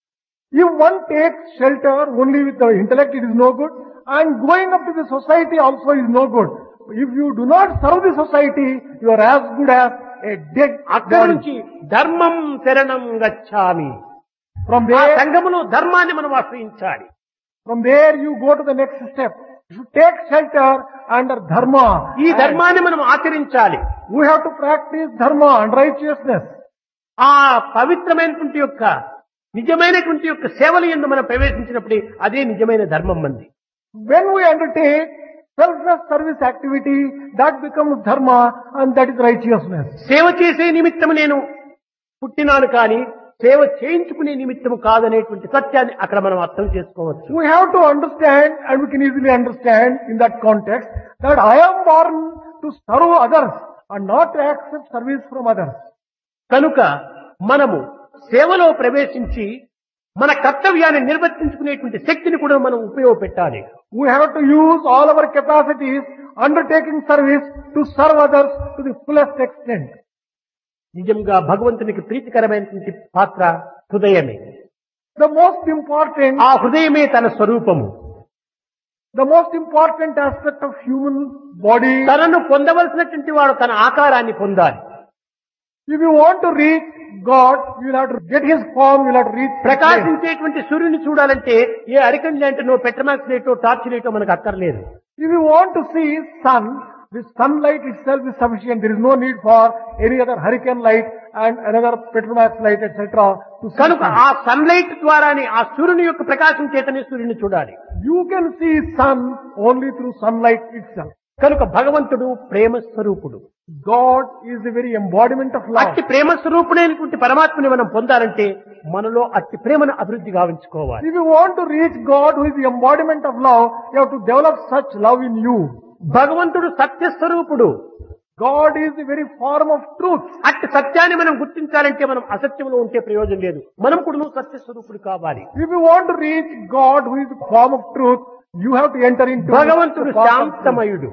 A: If one takes shelter only with the intellect, it is no good, and going up to the society also is no good. If you do not serve the society, you are as good as a dead
B: అక్కడి
A: body.
B: నుంచి ధర్మం శరణం గచ్చామి.
A: From
B: ఆ
A: there,
B: సంఘములో ధర్మాన్ని మనం ఆశ్రయించాలి.
A: from there you go to the next step. You should take shelter under dharma.
B: ఈ
A: And
B: ధర్మాన్ని మనం ఆచరించాలి.
A: we have to practice dharma and righteousness.
B: ఆ పవిత్రమైనటువంటి యొక్క నిజమైనటువంటి యొక్క సేవల యందు మనం ప్రవేశించినప్పుడే అదే నిజమైన ధర్మం మంది.
A: When we undertake selfless service activity, that becomes dharma and that is righteousness.
B: సేవ చేసే నిమిత్తము నేను పుట్టినాను కానీ సేవ చేయించుకునే నిమిత్తము కాదనేటువంటి సత్యాన్ని అక్కడ మనం అర్థం చేసుకోవచ్చు.
A: We have to understand, and we can easily understand in that context, that I am born to serve others and not to accept service from others.
B: కనుక మనము సేవలో ప్రవేశించి మన కర్తవ్యాన్ని నిర్వర్తించుకునేటువంటి శక్తిని కూడా మనం ఉపయోగపెట్టాలి.
A: We have to use all our capacities undertaking service to serve others to the fullest extent.
B: నిజంగా భగవంతునికి ప్రీతికరమైనటువంటి పాత్ర హృదయమే.
A: The most important,
B: ఆ హృదయమే తన స్వరూపము.
A: the most important aspect of human body.
B: తనను పొందవలసినటువంటి వాడు తన ఆకారాన్ని పొందాలి.
A: If you want to reach God, you will have to get His form, you will have to reach His place.
B: ప్రకాశించేటువంటి సూర్యుని చూడాలంటే ఏ అరికన్ లాంటినో పెట్రమాక్స్ లైటో టార్చ్ లైటో మనకు అక్కర్లేదు.
A: If you want to see sun, the sunlight itself is sufficient. There is no need for any other hurricane light and another Petromax light, etc. to see
B: కనుక
A: sun.
B: ఆ sunlight ద్వారానే ఆ సూర్యుని యొక్క ప్రకాశం చేతనే సూర్యుని చూడాలి.
A: You can see sun only through sunlight itself.
B: కనుక భగవంతుడు ప్రేమ స్వరూపుడు.
A: God is the very embodiment of love.
B: అట్టి ప్రేమ స్వరూపుడైనటువంటి పరమాత్మని మనం పొందాలంటే మనలో అట్టి ప్రేమను అభివృద్ధి గావించుకోవాలి.
A: If you want to reach God, who is the embodiment of love, you have to develop such love in you.
B: భగవంతుడు సత్యస్వరూపుడు.
A: God is the very form of truth.
B: అట్టి సత్యాన్ని మనం గుర్తించాలంటే మనం అసత్యంలో ఉంటే ప్రయోజనం లేదు. మనం కూడా సత్యస్వరూపుడు కావాలి.
A: If you want to reach God, who is the form of truth, you have to enter into
B: భగవంతుడు
A: the form of truth.
B: శాంతమయుడు.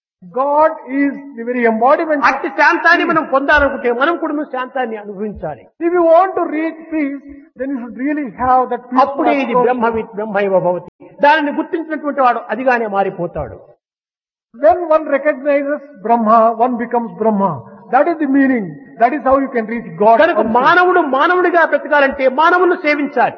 A: God is the very embodiment.
B: అట్టి శాంతాన్ని మనం పొందాలనుకుంటే మనం కూడా శాంతాన్ని అనుభవించాలి.
A: If you want to reach peace, then you should really have that peace.
B: అప్పుడే ఇది బ్రహ్మైవ భవతి. దానిని గుర్తించినటువంటి వాడు అదిగానే మారిపోతాడు.
A: When one recognizes Brahma, one becomes Brahma. That is the meaning. That is how you can reach God.
B: కనుక మానవుడు మానవుడిగా బ్రతకాలంటే మానవులను సేవించాలి.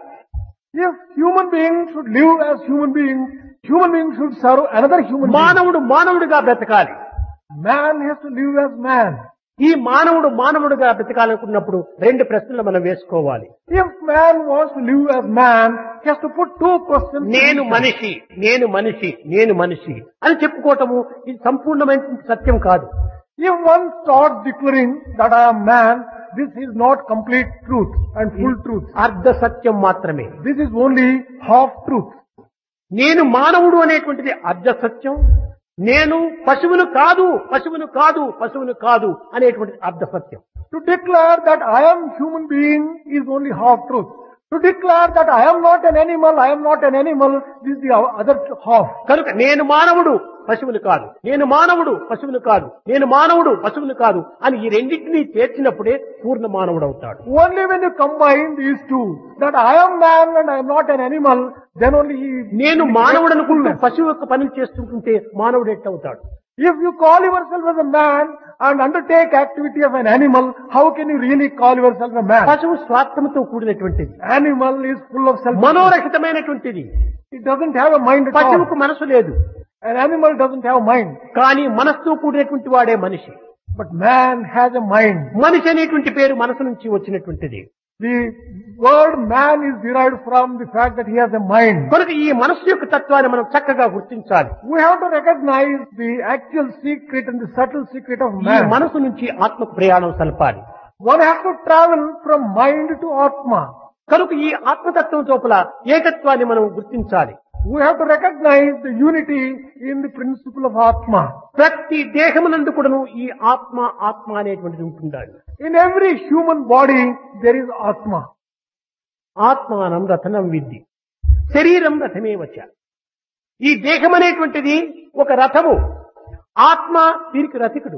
A: If human beings should live as human beings should serve another human being.
B: మానవుడు మానవుడిగా బ్రతకాలి.
A: Man has to live as man.
B: ఈ మానవుడు మానవుడిగా బ్రతకాలనుకున్నప్పుడు రెండు ప్రశ్నలు మనం వేసుకోవాలి.
A: If man wants to live as man, he has to put two questions.
B: నేను మనిషి, నేను మనిషి, నేను మనిషి అని చెప్పుకోవటము ఇది సంపూర్ణమైన సత్యం కాదు.
A: If one starts declaring that I am man, this is not complete truth and full truth.
B: అర్ధ సత్యం మాత్రమే.
A: This is only half truth.
B: నేను మానవుడు అనేటువంటిది అర్ధ సత్యం. నేను పశువును కాదు, పశువును కాదు, పశువును కాదు అనేటువంటిది అర్ధ సత్యం.
A: To declare that I am human being is only half truth. To declare that I am not an animal, I am not an animal, this is the other half.
B: కనుక నేను మానవుడు పశువును కాదు, నేను మానవుడు పశువును కాదు, నేను మానవుడు పశువును కాదు అని ఈ రెండింటినీ చేర్చినప్పుడే పూర్ణ మానవుడు అవుతాడు.
A: Only when you combine these two, that I am man and I am not an animal, then only he...
B: నేను మానవుడు అనుకుంటూ పశువు యొక్క పనులు చేస్తుంటే మానవుడు ఎట్టవుతాడు?
A: If you call yourself as a man and undertake activity of an animal, how can you really call yourself a man?
B: పశువు స్వార్థంతో కూడినటువంటిది.
A: Animal is full of self.
B: మనోరహితమైనటువంటిది.
A: It doesn't have a mind at all.
B: పశువుకు మనసు లేదు.
A: An animal doesn't have mind.
B: కానీ మనస్సుతో కూడినటువంటి వాడే మనిషి.
A: But man has a mind.
B: మనిషి అనేటువంటి పేరు మనసు నుంచి వచ్చినటువంటిది.
A: The word man is derived from the fact that he has a mind.
B: కనుక ఈ మనస్సు యొక్క తత్వాన్ని మనం చక్కగా గుర్తించాలి.
A: We have to recognize the actual secret and the subtle secret of
B: ఈ
A: man.
B: మనసు నుంచి ఆత్మకు ప్రయాణం సలపాలి.
A: One has to travel from mind to Atma.
B: కనుక ఈ ఆత్మతత్వం లోపల ఏకత్వాన్ని మనం గుర్తించాలి.
A: We have to recognize the unity in the principle of Atma.
B: ప్రతి దేహమునందు కూడాను ఈ ఆత్మ ఆత్మ అనేటువంటిది ఉంటుండాలి.
A: In every human body there is Atma.
B: ఆత్మానం రథనం విద్ధి, శరీరం రథమే వచ్చ. ఈ దేహం అనేటువంటిది ఒక రథము, ఆత్మ దీనికి రథికుడు.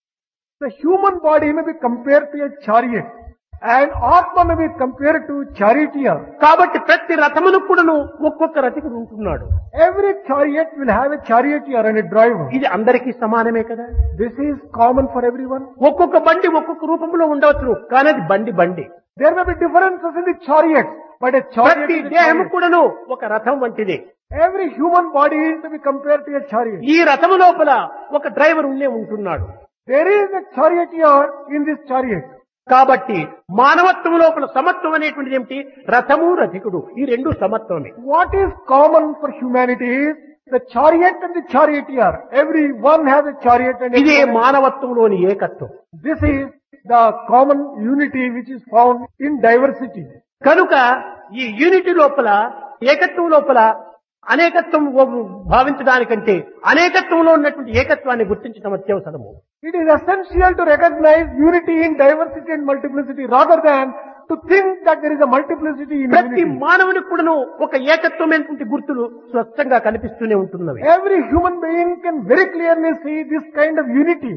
A: The human body may be compared to a chariot and Atma may be compared to charioteer.
B: కాబట్టి ప్రతి రథమును కూడాను ఒక్కొక్క రథికుడు ఉంటున్నాడు.
A: Every chariot will have a charioteer and a driver.
B: ఇది అందరికీ సమానమే కదా.
A: This is common for everyone.
B: ఒక్కొక్క బండి ఒక్కొక్క రూపంలో ఉండవచ్చు, కానీ అది బండి.
A: There may be differences in the chariot, but a chariot
B: ప్రతి
A: is a
B: దేహము
A: chariot.
B: కూడాను ఒక రథం వంటిదే.
A: Every human body may be compared to a chariot.
B: ఈ రథము లోపల ఒక డ్రైవర్ ఉంటున్నాడు.
A: There is a charioteer in this chariot.
B: కాబట్టి మానవత్వం లోపల సమత్వం అనేటువంటిది ఏమిటి? రథము రథికుడు ఈ రెండు సమత్వమే.
A: What is common for humanity is the chariot and the charioteer. Every one has a chariot and
B: ఇదే
A: everyone has-
B: మానవత్వంలోని ఏకత్వం.
A: This is the common unity which is found in diversity.
B: కనుక ఈ యూనిటీ లోపల, ఏకత్వం లోపల అనేకత్వం భావించడానికంటే అనేకత్వంలో ఉన్నటువంటి ఏకత్వాన్ని గుర్తించడం అత్యవసరము.
A: It is essential to recognize unity in diversity and multiplicity rather than to think that there is a multiplicity in
B: ప్రతి
A: unity.
B: మానవునికి కూడాను ఒక ఏకత్వమైనటువంటి గుర్తులు స్పష్టంగా కనిపిస్తూనే ఉంటున్నవి.
A: Every human being can very clearly see this kind of unity.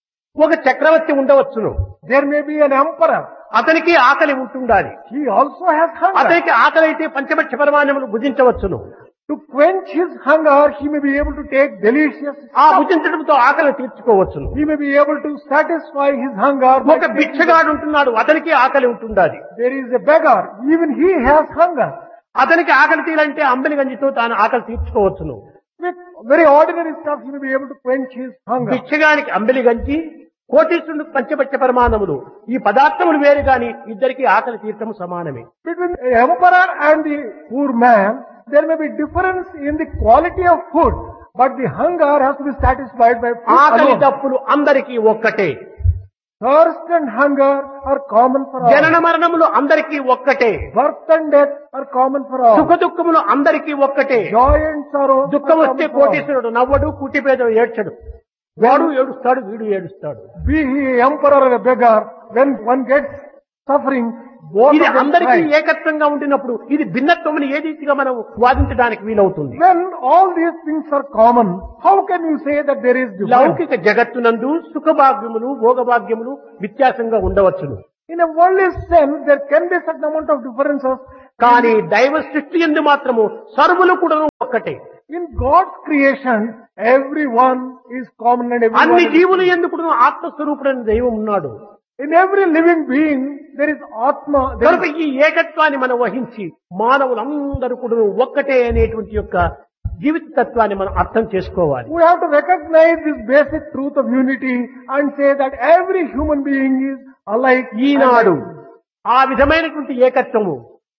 B: ఒక చక్రవర్తి ఉండవచ్చును,
A: There may be an emperor.
B: అతనికి ఆకలి ఉంటుండాలి.
A: He also has hunger.
B: అతనికి ఆకలి అయితే పంచభక్ష పరమాన్నములు భుజించవచ్చును.
A: To quench his hunger, he may be able to take delicious
B: ఆ
A: stuff.
B: భుజించడంతో ఆకలి తీర్చుకోవచ్చును.
A: He may be able to satisfy his hunger. by
B: ఒక
A: taking-
B: భిక్షగాడు ఉంటున్నాడు, అతనికి ఆకలి ఉంటుండాలి.
A: There is a beggar. Even he has hunger.
B: అతనికి ఆకలి తీయాలంటే అంబలి గంజితో తాను ఆకలి తీర్చుకోవచ్చును.
A: With very ordinary stuff, he may be able to quench his hunger.
B: భిక్షగానికి అంబలి గంజి, కోటీశ్వరునికి పంచభక్ష పరమాన్నములు, ఈ పదార్థములు వేరు గాని ఇద్దరికి ఆకలి తీర్చడం సమానమే.
A: Between the emperor and the poor man, there may be difference in the quality of food, but the hunger has to be satisfied by food
B: ఆకలి
A: alone.
B: దప్పులు అందరికీ ఒక్కటే.
A: Thirst and hunger are common for all.
B: జనన మరణములు అందరికీ ఒక్కటే.
A: Birth and death are common for all.
B: సుఖ దుఃఖములు అందరికీ ఒక్కటే.
A: Joy and sorrow are
B: దుఃఖం
A: common
B: వస్తే
A: for all.
B: కోటీశ్వరుడు నవ్వడు, కూటిపేద ఏడ్చడు. వాడు ఏడుస్తాడు, వీడు ఏడుస్తాడు.
A: Be he emperor or a beggar, when one gets suffering, both
B: ఇది
A: of them
B: అందరికీ
A: cry.
B: ఏకత్వంగా ఉండినప్పుడు ఇది భిన్నత్వం ఏ రీతిగా మనం వాదించడానికి వీలవుతుంది?
A: When all these things are common, how can you say that there is difference?
B: లౌకిక జగత్తునందు సుఖభాగ్యములు భోగభాగ్యములు వ్యత్యాసంగా ఉండవచ్చును.
A: In a worldly sense, there can be certain amount of differences.
B: కానీ దైవ సృష్టి యందు మాత్రము సర్వులు కూడా ఒక్కటే.
A: In God's creation, everyone is common and everyone
B: అన్ని
A: is
B: జీవులు ఎందుకు ఆత్మస్వరూపుడైన దైవం ఉన్నాడు.
A: in every living being, there is Atma. There
B: కనుక
A: is,
B: ఈ ఏకత్వాన్ని మనం వహించి మానవులందరూ కూడా ఒక్కటే అనేటువంటి యొక్క జీవిత తత్వాన్ని మనం అర్థం చేసుకోవాలి.
A: we have to recognize this basic truth of unity and say that every human being is alike.
B: ఈనాడు ఆ విధమైనటువంటి ఏకత్వము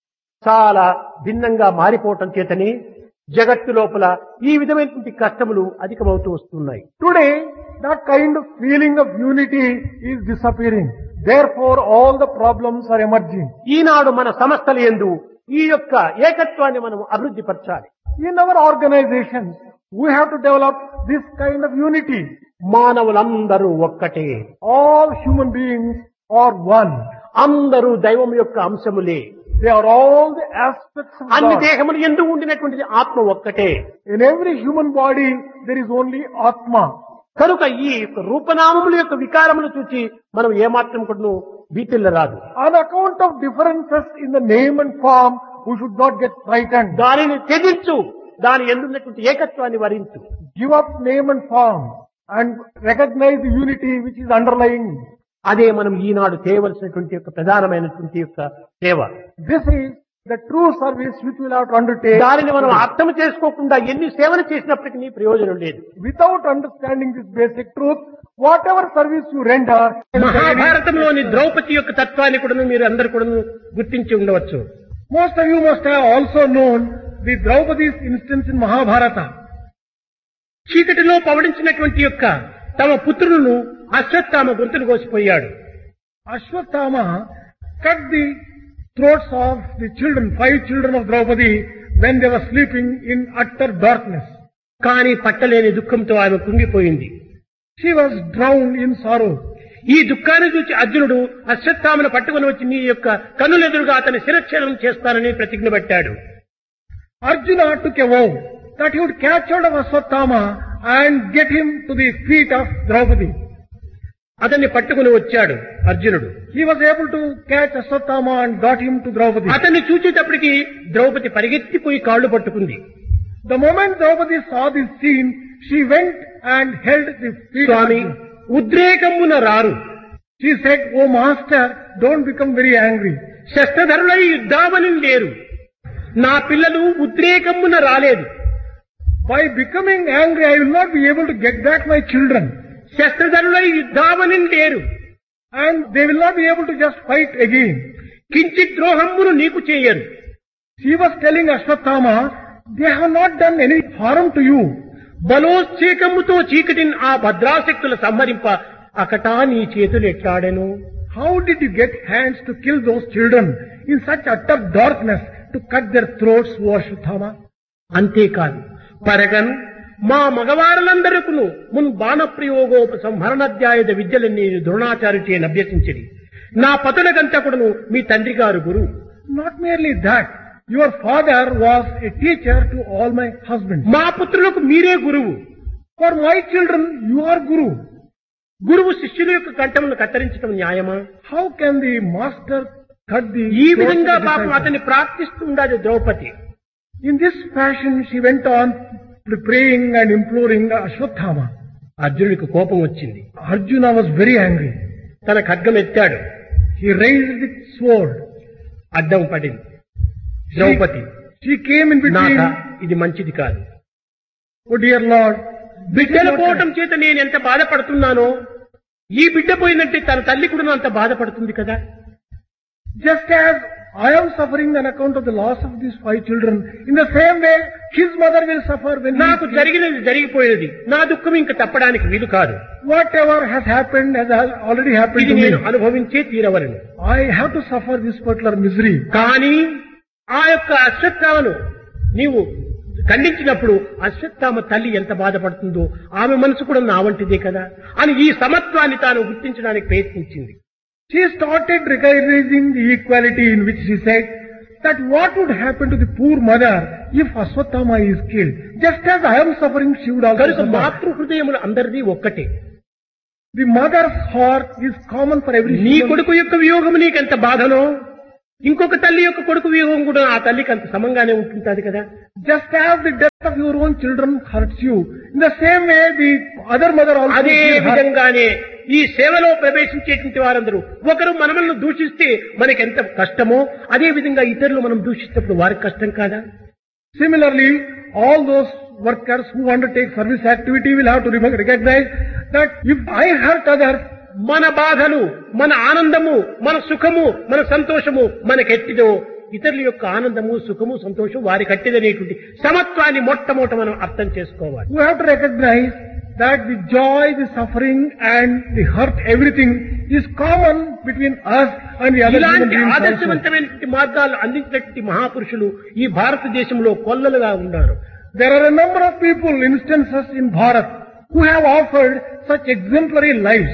B: చాలా భిన్నంగా మారిపోవటం చేతనే జగత్తు లోపల ఈ విధమైనటువంటి కష్టములు అధికమవుతూ వస్తున్నాయి.
A: Today, that kind of feeling of unity is disappearing. Therefore, all the problems are emerging.
B: ఈనాడు మన సంస్థల యందు ఈ యొక్క ఏకత్వాన్ని మనం అభివృద్ధి పరచాలి.
A: In our organizations, we have to develop this kind of unity.
B: మానవులందరూ ఒక్కటే.
A: All human beings are one.
B: అందరూ దైవం యొక్క అంశములే.
A: They are all the aspects of
B: అన్ని
A: God.
B: దేహములు ఎందు ఉండినటువంటిది ఆత్మ ఒక్కటే.
A: In every human body, there is only Atma.
B: కనుక ఈ యొక్క రూపనామముల యొక్క వికారములు చూచి మనం ఏమాత్రం కూడా భీతిల్లరాదు.
A: On account of differences in the name and form, we should not get frightened.
B: దానిని త్యజించు, దాని ఎందున్నటువంటి ఏకత్వాన్ని వరించు.
A: Give up name and form and recognize the unity which is underlying.
B: అదే మనం ఈనాడు చేయవలసినటువంటి యొక్క ప్రధానమైనటువంటి యొక్క సేవ.
A: This is the true service which we will have to undertake.
B: దానిని మనం అర్థం చేసుకోకుండా ఎన్ని సేవలు చేసినప్పటికీ ప్రయోజనం లేదు.
A: Without understanding this basic truth, whatever service you render,
B: మహాభారతంలోని Draupadi యొక్క తత్వాన్ని కూడా మీరు అందరు కూడా గుర్తించి ఉండవచ్చు.
A: most of you must have also known the Draupadi's instance in Mahabharata.
B: చీకటిలో పవడించినటువంటి యొక్క తమ పుత్రులను అశ్వత్థామ గొంతులు కోసిపోయాడు.
A: Ashwatthama cut the throats of the children, 5 children of Draupadi, when they were sleeping in utter darkness.
B: కానీ పట్టలేని దుఃఖంతో ఆమె కుంగిపోయింది.
A: She was drowned in sorrow.
B: ఈ దుఃఖాన్ని చూసి అర్జునుడు అశ్వత్థామను పట్టుకుని వచ్చి నీ యొక్క కన్నులెదురుగా అతని శిరచ్ఛేదం చేస్తానని ప్రతిజ్ఞ పెట్టాడు.
A: Arjuna took a vow that he would catch hold of Ashwatthama and get him to the feet of Draupadi.
B: అతన్ని పట్టుకుని వచ్చాడు అర్జునుడు.
A: He was able to catch Ashwatthama and got him to Draupadi.
B: అతన్ని చూచేటప్పటికి ద్రౌపది పరిగెత్తిపోయి కాళ్ళు పట్టుకుంది.
A: The moment Draupadi saw this scene, she went and held the feet of
B: Swamy,
A: Arjuna.
B: ఉద్రేకమున రారు.
A: She said, "Oh Master, don't become very angry.
B: శస్త్రధరులై యుద్ధావని లేరు. నా పిల్లలు ఉద్రేకమున రాలేదు.
A: By becoming angry, I will not be able to get back my children.
B: శస్త్రధరులై యుద్ధావని లేరు.
A: And they will not be able to just fight again."
B: కించిత్ ద్రోహమును నీకు చేయరు.
A: She was telling Ashwatthama, "They have not done any harm to you."
B: బలోత్సేకముతో చీకటిని ఆ భద్రాశక్తుల సంహరింప అకటా నీ చేతులు ఎట్లాడెను.
A: How did you get hands to kill those children in such utter darkness to cut their throats, O Ashwatthama?
B: అంతేకాదు, పరగను మా మగవారులందరకును మున్ బాణప్రయోగోప సంహరణాధ్యాయుధ విద్యలన్నీ ద్రోణాచార్యుచే అభ్యసించిరి. నా పతులకంతకుడును మీ తండ్రి గారు గురువు.
A: Not merely that, your father was a teacher to all my husbands.
B: మా పుత్రులకు మీరే గురువు.
A: For my children, you are Guru.
B: గురువు శిష్యుల యొక్క కంఠమును కత్తిరించడం న్యాయమా?
A: How can the master cut the
B: ఈ
A: throats of
B: విధంగా
A: the
B: పాపం
A: disciple?
B: అతన్ని ప్రార్థిస్తుండదు Draupadi.
A: In this fashion, she went on praying and imploring Ashwatthama.
B: అర్జునుడికి కోపం వచ్చింది.
A: Arjuna was very angry.
B: తన ఖడ్గం ఎత్తాడు.
A: He raised the sword.
B: అడ్డం పడింది Draupadi.
A: She came in between.
B: నాథ, ఇది మంచిది కాదు.
A: Oh dear Lord,
B: బిడ్డలు పోవటం చేత నేను ఎంత బాధపడుతున్నానో ఈ బిడ్డ పోయిందంటే తన తల్లి కూడా అంత బాధపడుతుంది కదా.
A: just as I am suffering on account of the loss of these 5 children, in the same way his mother will suffer when he
B: నాకు జరిగినది జరిగిపోయినది, నా దుఃఖం ఇంక తప్పడానికి వీలు కాదు,
A: whatever has happened has already happened
B: ఇది
A: to me.
B: నేను అనుభవించే తీరవలను.
A: I have to suffer this particular misery.
B: కానీ ఆ యొక్క అశ్వత్థామను నీవు ఖండించినప్పుడు అశ్వత్థామ తల్లి ఎంత బాధపడుతుందో ఆమె మనసు కూడా నా వంటిదే కదా అని ఈ సమత్వాన్ని తాను గుర్తించడానికి ప్రయత్నించింది.
A: She started recognizing the equality, in which she said that what would happen to the poor mother if Aswathama is killed. Just as I am suffering, she would also
B: కనుక
A: suffer.
B: మాతృ హృదయములు అందరిది ఒక్కటే.
A: The mother's heart is common for every
B: నీ
A: human.
B: కొడుకు యొక్క వియోగం నీకెంత బాధనో ఇంకొక తల్లి యొక్క కొడుకు వియోగం కూడా ఆ తల్లికి అంత సమంగానే ఉంటుంటది కదా.
A: Just as the death of your own children hurts you, in the same way the other mother also
B: అదే
A: will hurt.
B: విధంగానే ఈ సేవలో ప్రవేశించేటువంటి వారందరూ ఒకరు మనల్ని దూషిస్తే మనకి ఎంత కష్టమో అదే విధంగా ఇతరులు మనం దూషిస్తున్నప్పుడు వారికి కష్టం కాదా?
A: Similarly, all those workers who undertake service activity will have to recognize that if I hurt others,
B: మన బాధలు, మన ఆనందము, మన సుఖము, మన సంతోషము మనకెట్టిదో ఇతరుల యొక్క ఆనందము, సుఖము, సంతోషం వారి కట్టిదనేటువంటి సమత్వాన్ని మొట్టమొదట మనం అర్థం చేసుకోవాలి.
A: we have to recognize that the joy, the suffering and the hurt, everything is common between us and the other human
B: ఇలాంటి
A: beings also.
B: ఆదర్శవంతమైనటువంటి మార్గాలు అందించినటువంటి మహాపురుషులు ఈ భారతదేశంలో కొల్లలుగా ఉన్నారు.
A: There are a number of people, instances in Bharat, who have offered such exemplary lives.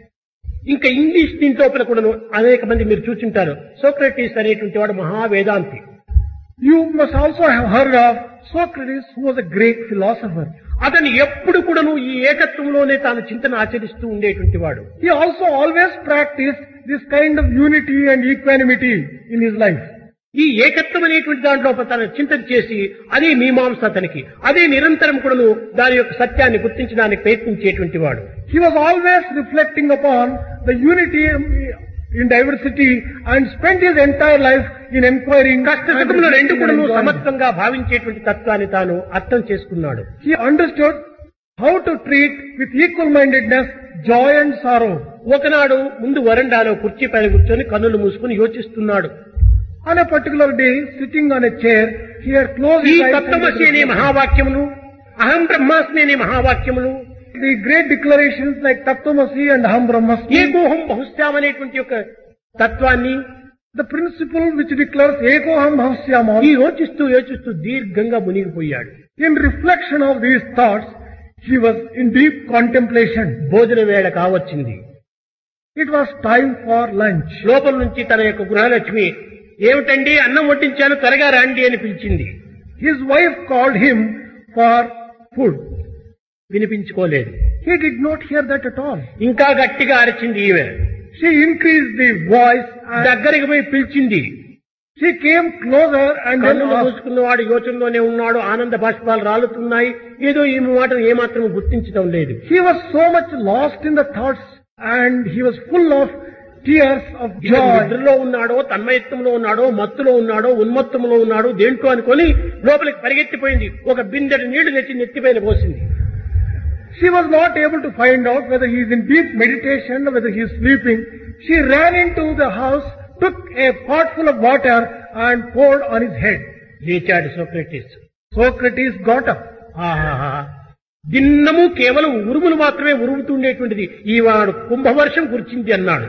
B: ఇంకా English దీంట్లో కూడా అనేక మంది మీరు చూచుంటారు. సోక్రటీస్ అనేటువంటి వాడు మహావేదాంతి.
A: You must also have heard of Socrates, who was a great philosopher.
B: అతను ఎప్పుడు కూడాను ఈ ఏకత్వంలోనే తాను చింతన ఆచరిస్తూ ఉండేటువంటి వాడు.
A: He also always practiced this kind of unity and equanimity in his life.
B: ఈ ఏకత్వం అనేటువంటి దాంట్లో తన చింతన చేసి అదే మీమాంస అతనికి, అదే నిరంతరం కూడాను దాని యొక్క సత్యాన్ని గుర్తించడానికి ప్రయత్నించేటువంటి వాడు.
A: He was always reflecting upon the unity in diversity and spent his entire life in inquiring.
B: కష్టసుఖములు రెండు కూడాను సమత్వంగా భావించేటువంటి తత్వాన్ని తాను అర్థం చేసుకున్నాడు.
A: He understood how to treat with equal-mindedness joy and sorrow.
B: ఒకనాడు ముందు వరండాలో కుర్చీ పైన కూర్చొని కన్నులు మూసుకుని యోచిస్తున్నాడు.
A: On a particular day, sitting on a chair, he had closed
B: ఈ
A: his eyes.
B: తత్వమసి అనే మహావాక్యములు, అహం బ్రహ్మాస్మి అనే మహావాక్యములు,
A: The great declarations like Tattvamasi and Aham Brahmasmi,
B: ఏకోహం బహుశ్యాం అనేటువంటి యొక్క తత్వాన్ని
A: the principle which declares Ekoham Bhavsyama,
B: ఈ యోచిస్తూ దీర్ఘంగా మునిగిపోయాడు.
A: in reflection of these thoughts, he was in deep contemplation.
B: భోజన వేళ కావచ్చింది.
A: It was time for lunch.
B: లోపల నుంచి తన యొక్క గృహలక్ష్మి, ఏమిటండి అన్నం వడ్డించాను త్వరగా రండి అని పిలిచింది.
A: His wife called him for food.
B: వినిపించుకోలేదు.
A: He did not hear that at all.
B: ఇంకా గట్టిగా అరిచింది ఈమె.
A: She increased the voice and
B: దగ్గరికి పోయి పిలిచింది.
A: she came closer and then
B: కన్నులు
A: asked,
B: మూసుకున్నవాడు యోచనలోనే ఉన్నాడు. ఆనంద బాష్పాలు రాలుతున్నాయి. ఏదో ఈ మాటను ఏమాత్రం గుర్తించడం లేదు.
A: he was so much lost in the thoughts and he was full of tears of joy.
B: నిద్రలో ఉన్నాడో, తన్మయత్వంలో ఉన్నాడో, మత్తులో ఉన్నాడో, ఉన్మత్తంలో ఉన్నాడో దేంట్లో అనుకొని లోపలికి పరిగెత్తిపోయింది. ఒక బిందెడు నీళ్లు తెచ్చి నెత్తిపైన పోసింది.
A: She was not able to find out whether he is in deep meditation or whether he is sleeping. She ran into the house, took a pot full of water and poured on his head.
B: లేచాడు Socrates.
A: Socrates got up.
B: ఆహాహా, దిన్నము కేవలం ఉరుములు మాత్రమే ఉరుముతుండేటువంటిది ఈ వాడు కుంభవర్షం కురిచింది అన్నాడు.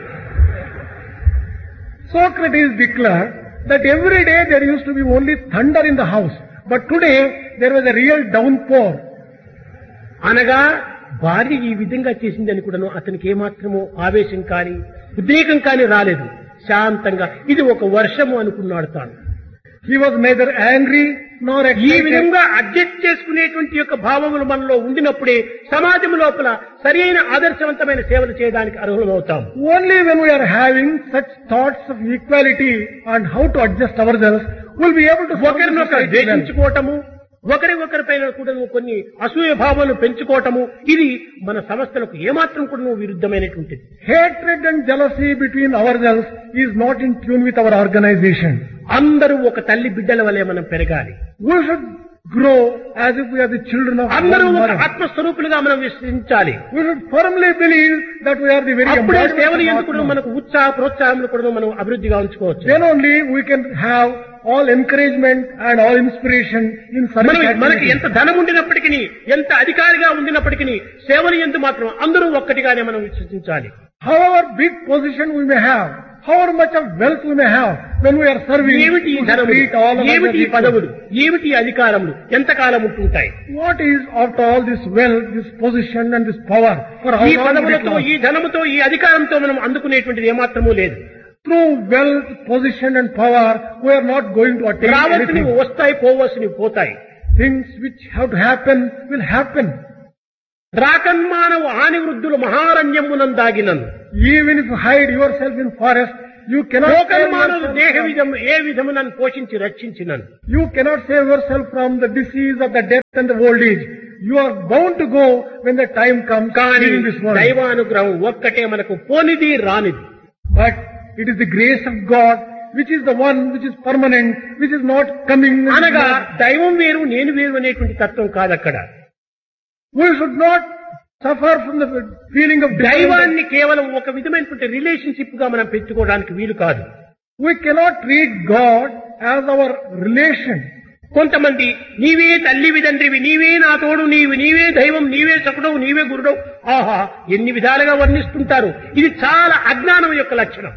A: Socrates declared that every day there used to be only thunder in the house, but today there was a real downpour.
B: అనగా భార్య ఈ విధంగా చేసిందని కూడాను అతనికి ఏమాత్రమో ఆవేశం కానీ ఉద్రేకం కానీ రాలేదు. శాంతంగా ఇది ఒక వర్షము అనుకున్నాడు తాను.
A: He was neither angry nor
B: ఈ
A: excited.
B: విధంగా అడ్జస్ట్ చేసుకునేటువంటి యొక్క భావములు మనలో ఉండినప్పుడే సమాజం లోపల సరైన ఆదర్శవంతమైన సేవలు చేయడానికి అర్హులమవుతాం.
A: Only when we are having such thoughts of equality and how to adjust ourselves, we'll be able to serve the
B: ఒకరినొకరు
A: society well.
B: ద్వేషించుకోవటము, ఒకరిపైన కూడా కొన్ని అసూయ భావాలను పెంచుకోవటము, ఇది మన సంస్థలకు ఏమాత్రం కూడా విరుద్ధమైనటువంటిది.
A: Hatred and jealousy between ourselves is not in tune with our organization.
B: అందరూ ఒక తల్లి బిడ్డల వలె మనం పెరగాలి.
A: We should grow as if we are the children of
B: అందరూ
A: one
B: ఒక
A: mother.
B: ఆత్మస్వరూపులుగా మనం విశ్వసించాలి.
A: We should firmly believe that we are the very
B: అప్పుడే
A: embodiment
B: సేవలు
A: of
B: ఎందుకు
A: Atma.
B: మనకు ప్రోత్సాహములు కూడా మనం అభివృద్ధిగా ఉంచుకోవచ్చు.
A: Then only we can have all encouragement and all inspiration in service
B: మనకి ఎంత
A: activities.
B: ధనం ఉండినప్పటికీ, ఎంత అధికారిగా ఉండినప్పటికీ సేవలు ఎందు మాత్రం అందరూ ఒక్కటిగానే మనం విశ్వసించాలి.
A: However big position we may have, however much of wealth we may have, when we are serving, we
B: ఏమిటి ఈ
A: should
B: ధనములు,
A: treat all of us
B: ఏమిటి
A: as
B: ఈ
A: equal.
B: పదవులు, ఏమిటి ఈ అధికారములు ఎంతకాలం ఉంటుంటాయి?
A: What is after all this wealth, this position and this power? For how
B: ఈ
A: long will it
B: పదవులతో,
A: last?
B: ఈ ధనముతో, ఈ అధికారంతో మనం అందుకునేటువంటిది ఏమాత్రమూ లేదు.
A: Through wealth, position and power, we are not going to attain
B: రావలసినవి
A: anything.
B: వస్తాయి, పోవలసినవి పోతాయి.
A: Things which have to happen will happen.
B: రాకన్మానవు ఆని వృద్ధులు మహారణ్యమునందాగినను
A: Even if you hide yourself in forest, you cannot save
B: లోకన్మానులు
A: yourself
B: దేహ
A: from-
B: విధము ఏ విధమునను పోషించి రక్షించినను.
A: you cannot save yourself from the disease of the death and the old age. You are bound to go when the time comes
B: కానీ
A: in this world.
B: దైవానుగ్రహం ఒక్కటే మనకు పోనిది రానిది.
A: But it is the grace of God which is the one which is permanent, which is not coming.
B: అనగా దైవం వేరు, నేను వేరు అనేటువంటి తత్వం కాదు అక్కడ.
A: We should not suffer from the feeling of dependence.
B: దైవాన్ని కేవలం ఒక విధమైనటువంటి రిలేషన్షిప్ గా మనం పెట్టుకోవడానికి వీలు కాదు.
A: We cannot treat God as our relation.
B: కొంతమంది నీవే తల్లివి తండ్రివి, నీవే నా తోడు, నీవే దైవం, నీవే సకుడవు, నీవే గురుడవు, ఆహా ఎన్ని విధాలుగా వర్ణిస్తుంటారు. ఇది చాలా అజ్ఞానం యొక్క లక్షణం.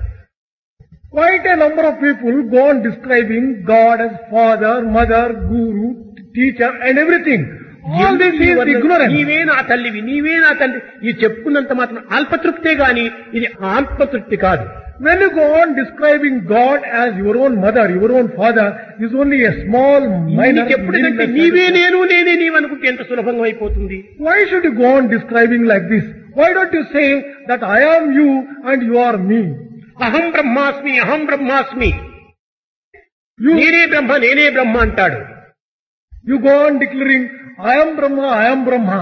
A: Quite a number of people go on describing God as father, mother, guru, teacher and everything. All this is ignorance.
B: నీవే నా తల్లివి, నీవే నా తండ్రి, ఇది చెప్పుకున్నంత మాత్రం అల్పతృప్తే గాని ఇది ఆత్మతృప్తి కాదు.
A: When you go on describing God as your own mother, your own father, is only a small, minor,
B: ఎప్పుడంటే
A: meaningless
B: నీవే
A: satisfaction.
B: నేను, నేనే నీవు అనుకుంటే ఎంత సులభంగా అయిపోతుంది.
A: Why should you go on describing like this? Why don't you say that I am you and you are me?
B: అహం బ్రహ్మాస్మి, అహం బ్రహ్మాస్మి,
A: You,
B: నేనే బ్రహ్మ, నేనే బ్రహ్మ అంటాడు.
A: you go on declaring, I am Brahma, I am Brahma.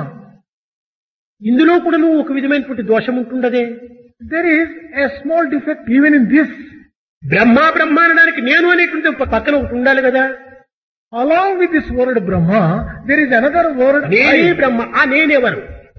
B: ఇందులో కూడా నువ్వు ఒక విధమైనటువంటి దోషం ఉంటుండదే.
A: There is a small defect even in this.
B: బ్రహ్మ బ్రహ్మ అనడానికి నేను అనేటువంటి ఒక పక్కన ఒకటి ఉండాలి కదా.
A: Along with this word Brahma, there is another word
B: నేనే
A: I.
B: బ్రహ్మ, ఆ నేనెవరు?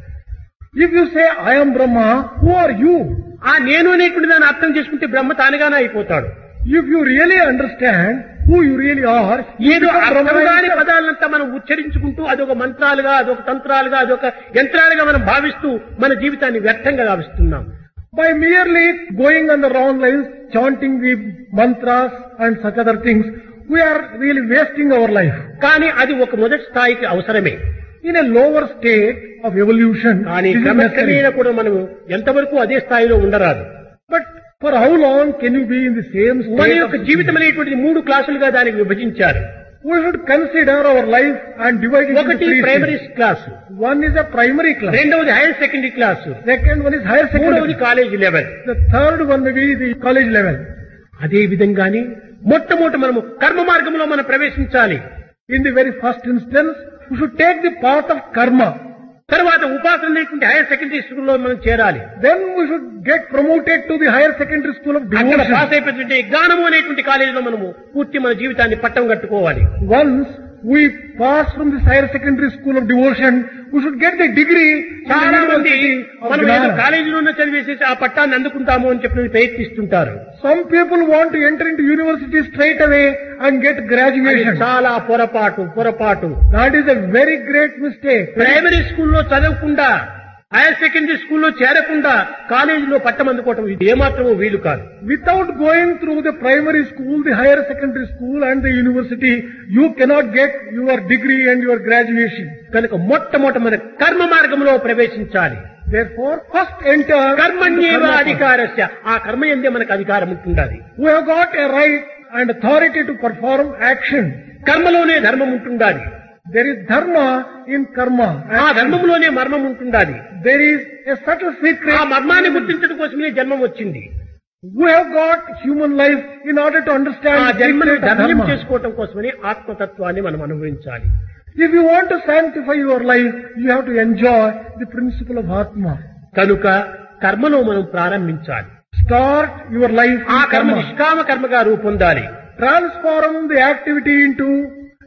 A: If you say I am Brahma, who are you?
B: ఆ నేను అనేటువంటి దాన్ని అర్థం చేసుకుంటే బ్రహ్మ తానుగానే అయిపోతాడు.
A: If you really understand who you really are, you
B: ఏదో
A: become
B: అర్థం
A: Brahma
B: కాని
A: yourself.
B: పదాలంతా మనం ఉచ్చరించుకుంటూ అదొక మంత్రాలుగా, అదొక తంత్రాలుగా, అదొక యంత్రాలుగా మనం భావిస్తూ మన జీవితాన్ని వ్యర్థంగా భావిస్తున్నాం.
A: By merely going on the wrong lines, chanting the mantras and such other things, we are really wasting our life.
B: కానీ అది ఒక మొదటి స్థాయికి అవసరమే.
A: In a lower state of evolution,
B: కానీ
A: this is
B: క్రమక్రమేణా
A: necessary.
B: కూడా మనం ఎంతవరకు అదే స్థాయిలో ఉండరాదు.
A: But for how long can you be in the same
B: మన
A: state?
B: యొక్క జీవితం అనేటువంటిది 3 క్లాసులుగా దానికి విభజించారు.
A: We should consider our life and divide it into
B: ఒకటి
A: 3
B: primary
A: stages.
B: Class,
A: One is a primary class.
B: రెండవది higher secondary class,
A: Second one is higher
B: మూడవది
A: secondary.
B: College level.
A: The third one may be the college level.
B: అదే విధంగానే మొట్టమొదటి మనము కర్మ మార్గంలో మనం ప్రవేశించాలి.
A: In the very first instance, we should take the path of karma.
B: తర్వాత ఉపాసన అనేటువంటి హైయర్ సెకండరీ స్కూల్లో మనం చేరాలి.
A: Then we should get promoted to the higher secondary school of
B: అక్కడ
A: devotion.
B: పాస్ అయిపోతుంటే జ్ఞానము అనేటువంటి కాలేజీలో మనము పూర్తి మన జీవితాన్ని పట్టం కట్టుకోవాలి.
A: Once we pass from this higher secondary school of devotion, we should get the degree in the
B: చాలా మంది
A: University of
B: మనం ఏదో
A: Gnana.
B: కాలేజీలోనే చదివేసేసి ఆ పట్టాన్ని అందుకుంటాము అని చెప్పి ప్రయత్నిస్తుంటారు.
A: Some people want to enter into university straight away and get
B: అది
A: graduation.
B: చాలా పొరపాటు.
A: That is a very great mistake.
B: Primary స్కూల్లో చదవకుండా, హైయర్ సెకండరీ స్కూల్లో చేరకుండా కాలేజీలో పట్టం అందుకోవటం ఇది ఏమాత్రమూ వీలు కాదు.
A: Without going through the primary school, the higher secondary school and the university, you cannot get your degree and your graduation.
B: కనుక మొట్టమొదట మన కర్మ మార్గంలో ప్రవేశించాలి.
A: Therefore, first enter
B: కర్మణ్యేవ
A: the karma path.
B: అధికారస్య, ఆ కర్మ ఎందే మనకు అధికారం ఉంటుండాలి.
A: We have got a right and authority to perform action.
B: కర్మలోనే ధర్మం ఉంటుండాలి.
A: There is dharma in karma.
B: ఆ ధర్మంలోనే మర్మం ఉంటుండాలి.
A: There is a subtle secret.
B: ఆ మర్మాన్ని గుర్తించడం కోసమే జన్మం వచ్చింది.
A: We have got human life in order to understand
B: ఆ
A: the
B: జన్మను
A: secret of
B: ధర్మం
A: dharma.
B: చేసుకోవటం కోసమని ఆత్మతత్వాన్ని మనం అనుభవించాలి.
A: If you want to sanctify your life, you have to enjoy the principle of Atma.
B: కనుక కర్మలో మనం ప్రారంభించాలి.
A: Start your life
B: ఆ
A: in
B: కర్మ
A: karma.
B: నిష్కామ కర్మగా రూపొందాలి.
A: Transform the activity into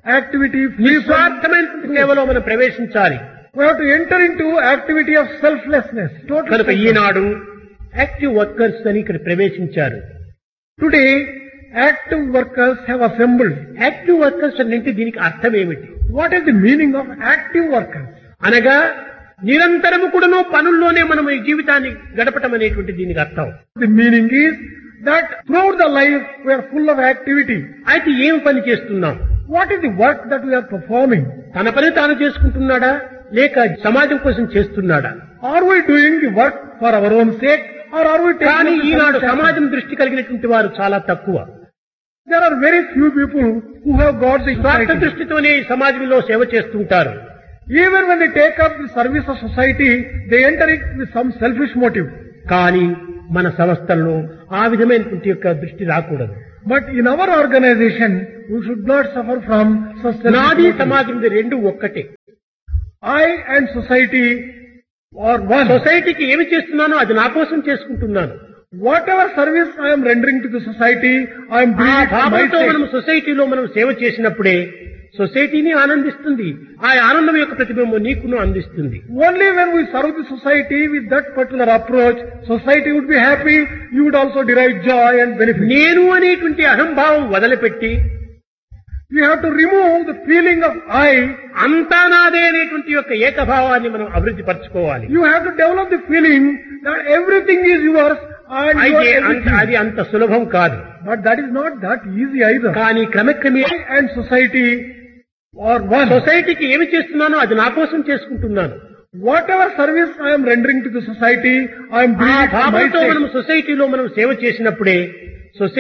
A: activity free from,
B: నిస్వార్థమైన సేవలో మనం ప్రవేశించాలి.
A: we have to enter into activity of selflessness. Total
B: కనుక
A: selflessness.
B: ఈనాడు యాక్టివ్ వర్కర్స్ అని ఇక్కడ ప్రవేశించారు.
A: Today, active workers have assembled.
B: Active workers అంటే దీనికి అర్థం ఏమిటి?
A: What is the meaning of active workers?
B: అనగా నిరంతరము కూడాను పనుల్లోనే మనం ఈ జీవితాన్ని గడపటం అనేటువంటి దీనికి అర్థం.
A: The meaning is that throughout the life we are full of activity.
B: అయితే ఏం పని చేస్తున్నాం?
A: What is the work that we are performing?
B: తన పని తాను చేసుకుంటున్నాడా లేక సమాజం కోసం చేస్తున్నాడా?
A: Are we doing the work for our own sake or are we
B: కానీ
A: taking
B: ఈనాడు
A: the
B: సమాజం దృష్టి కలిగినటువంటి వారు చాలా తక్కువ.
A: There are very few people who have got the
B: స్వార్థ
A: society.
B: దృష్టితోనే ఈ సమాజంలో సేవ చేస్తుంటారు.
A: Even when they take up the service of society, they enter it with some selfish motive.
B: కానీ మన సంస్థల్లో ఆ విధమైనటువంటి యొక్క దృష్టి రాకూడదు.
A: But in our organization, we should not suffer from such selfish
B: నాది
A: motive.
B: సమాజం రెండు ఒక్కటే.
A: I and society are one.
B: సొసైటీకి ఏమి చేస్తున్నానో అది నా కోసం చేసుకుంటున్నాను.
A: Whatever service I am rendering to the society, I am
B: ఆ
A: doing it for my
B: భావంతో మనం
A: sake.
B: సొసైటీలో మనం సేవ చేసినప్పుడే సొసైటీని ఆనందిస్తుంది. ఆ ఆనందం యొక్క ప్రతిబింబం నీకును అందిస్తుంది.
A: Only when we serve the society with that particular approach, society would be happy, you would also derive joy and benefit.
B: నేను అనేటువంటి అహంభావం వదిలిపెట్టి
A: You have to remove the feeling of I.
B: అంతా నాదే అనేటువంటి యొక్క ఏకభావాన్ని మనం అభివృద్ధి పరచుకోవాలి.
A: You have to develop the feeling that everything is yours and you
B: అయితే
A: are everything.
B: అది అంత సులభం కాదు.
A: But that is not that easy either.
B: కానీ క్రమక్రమే
A: I and society are one.
B: సొసైటీకి ఏమి చేస్తున్నానో అది నా కోసం చేసుకుంటున్నాను.
A: Whatever service I am rendering to the society, I am
B: ఆ
A: doing it for my
B: భావంతో
A: sake.
B: మనం సొసైటీలో మనం సేవ చేసినప్పుడే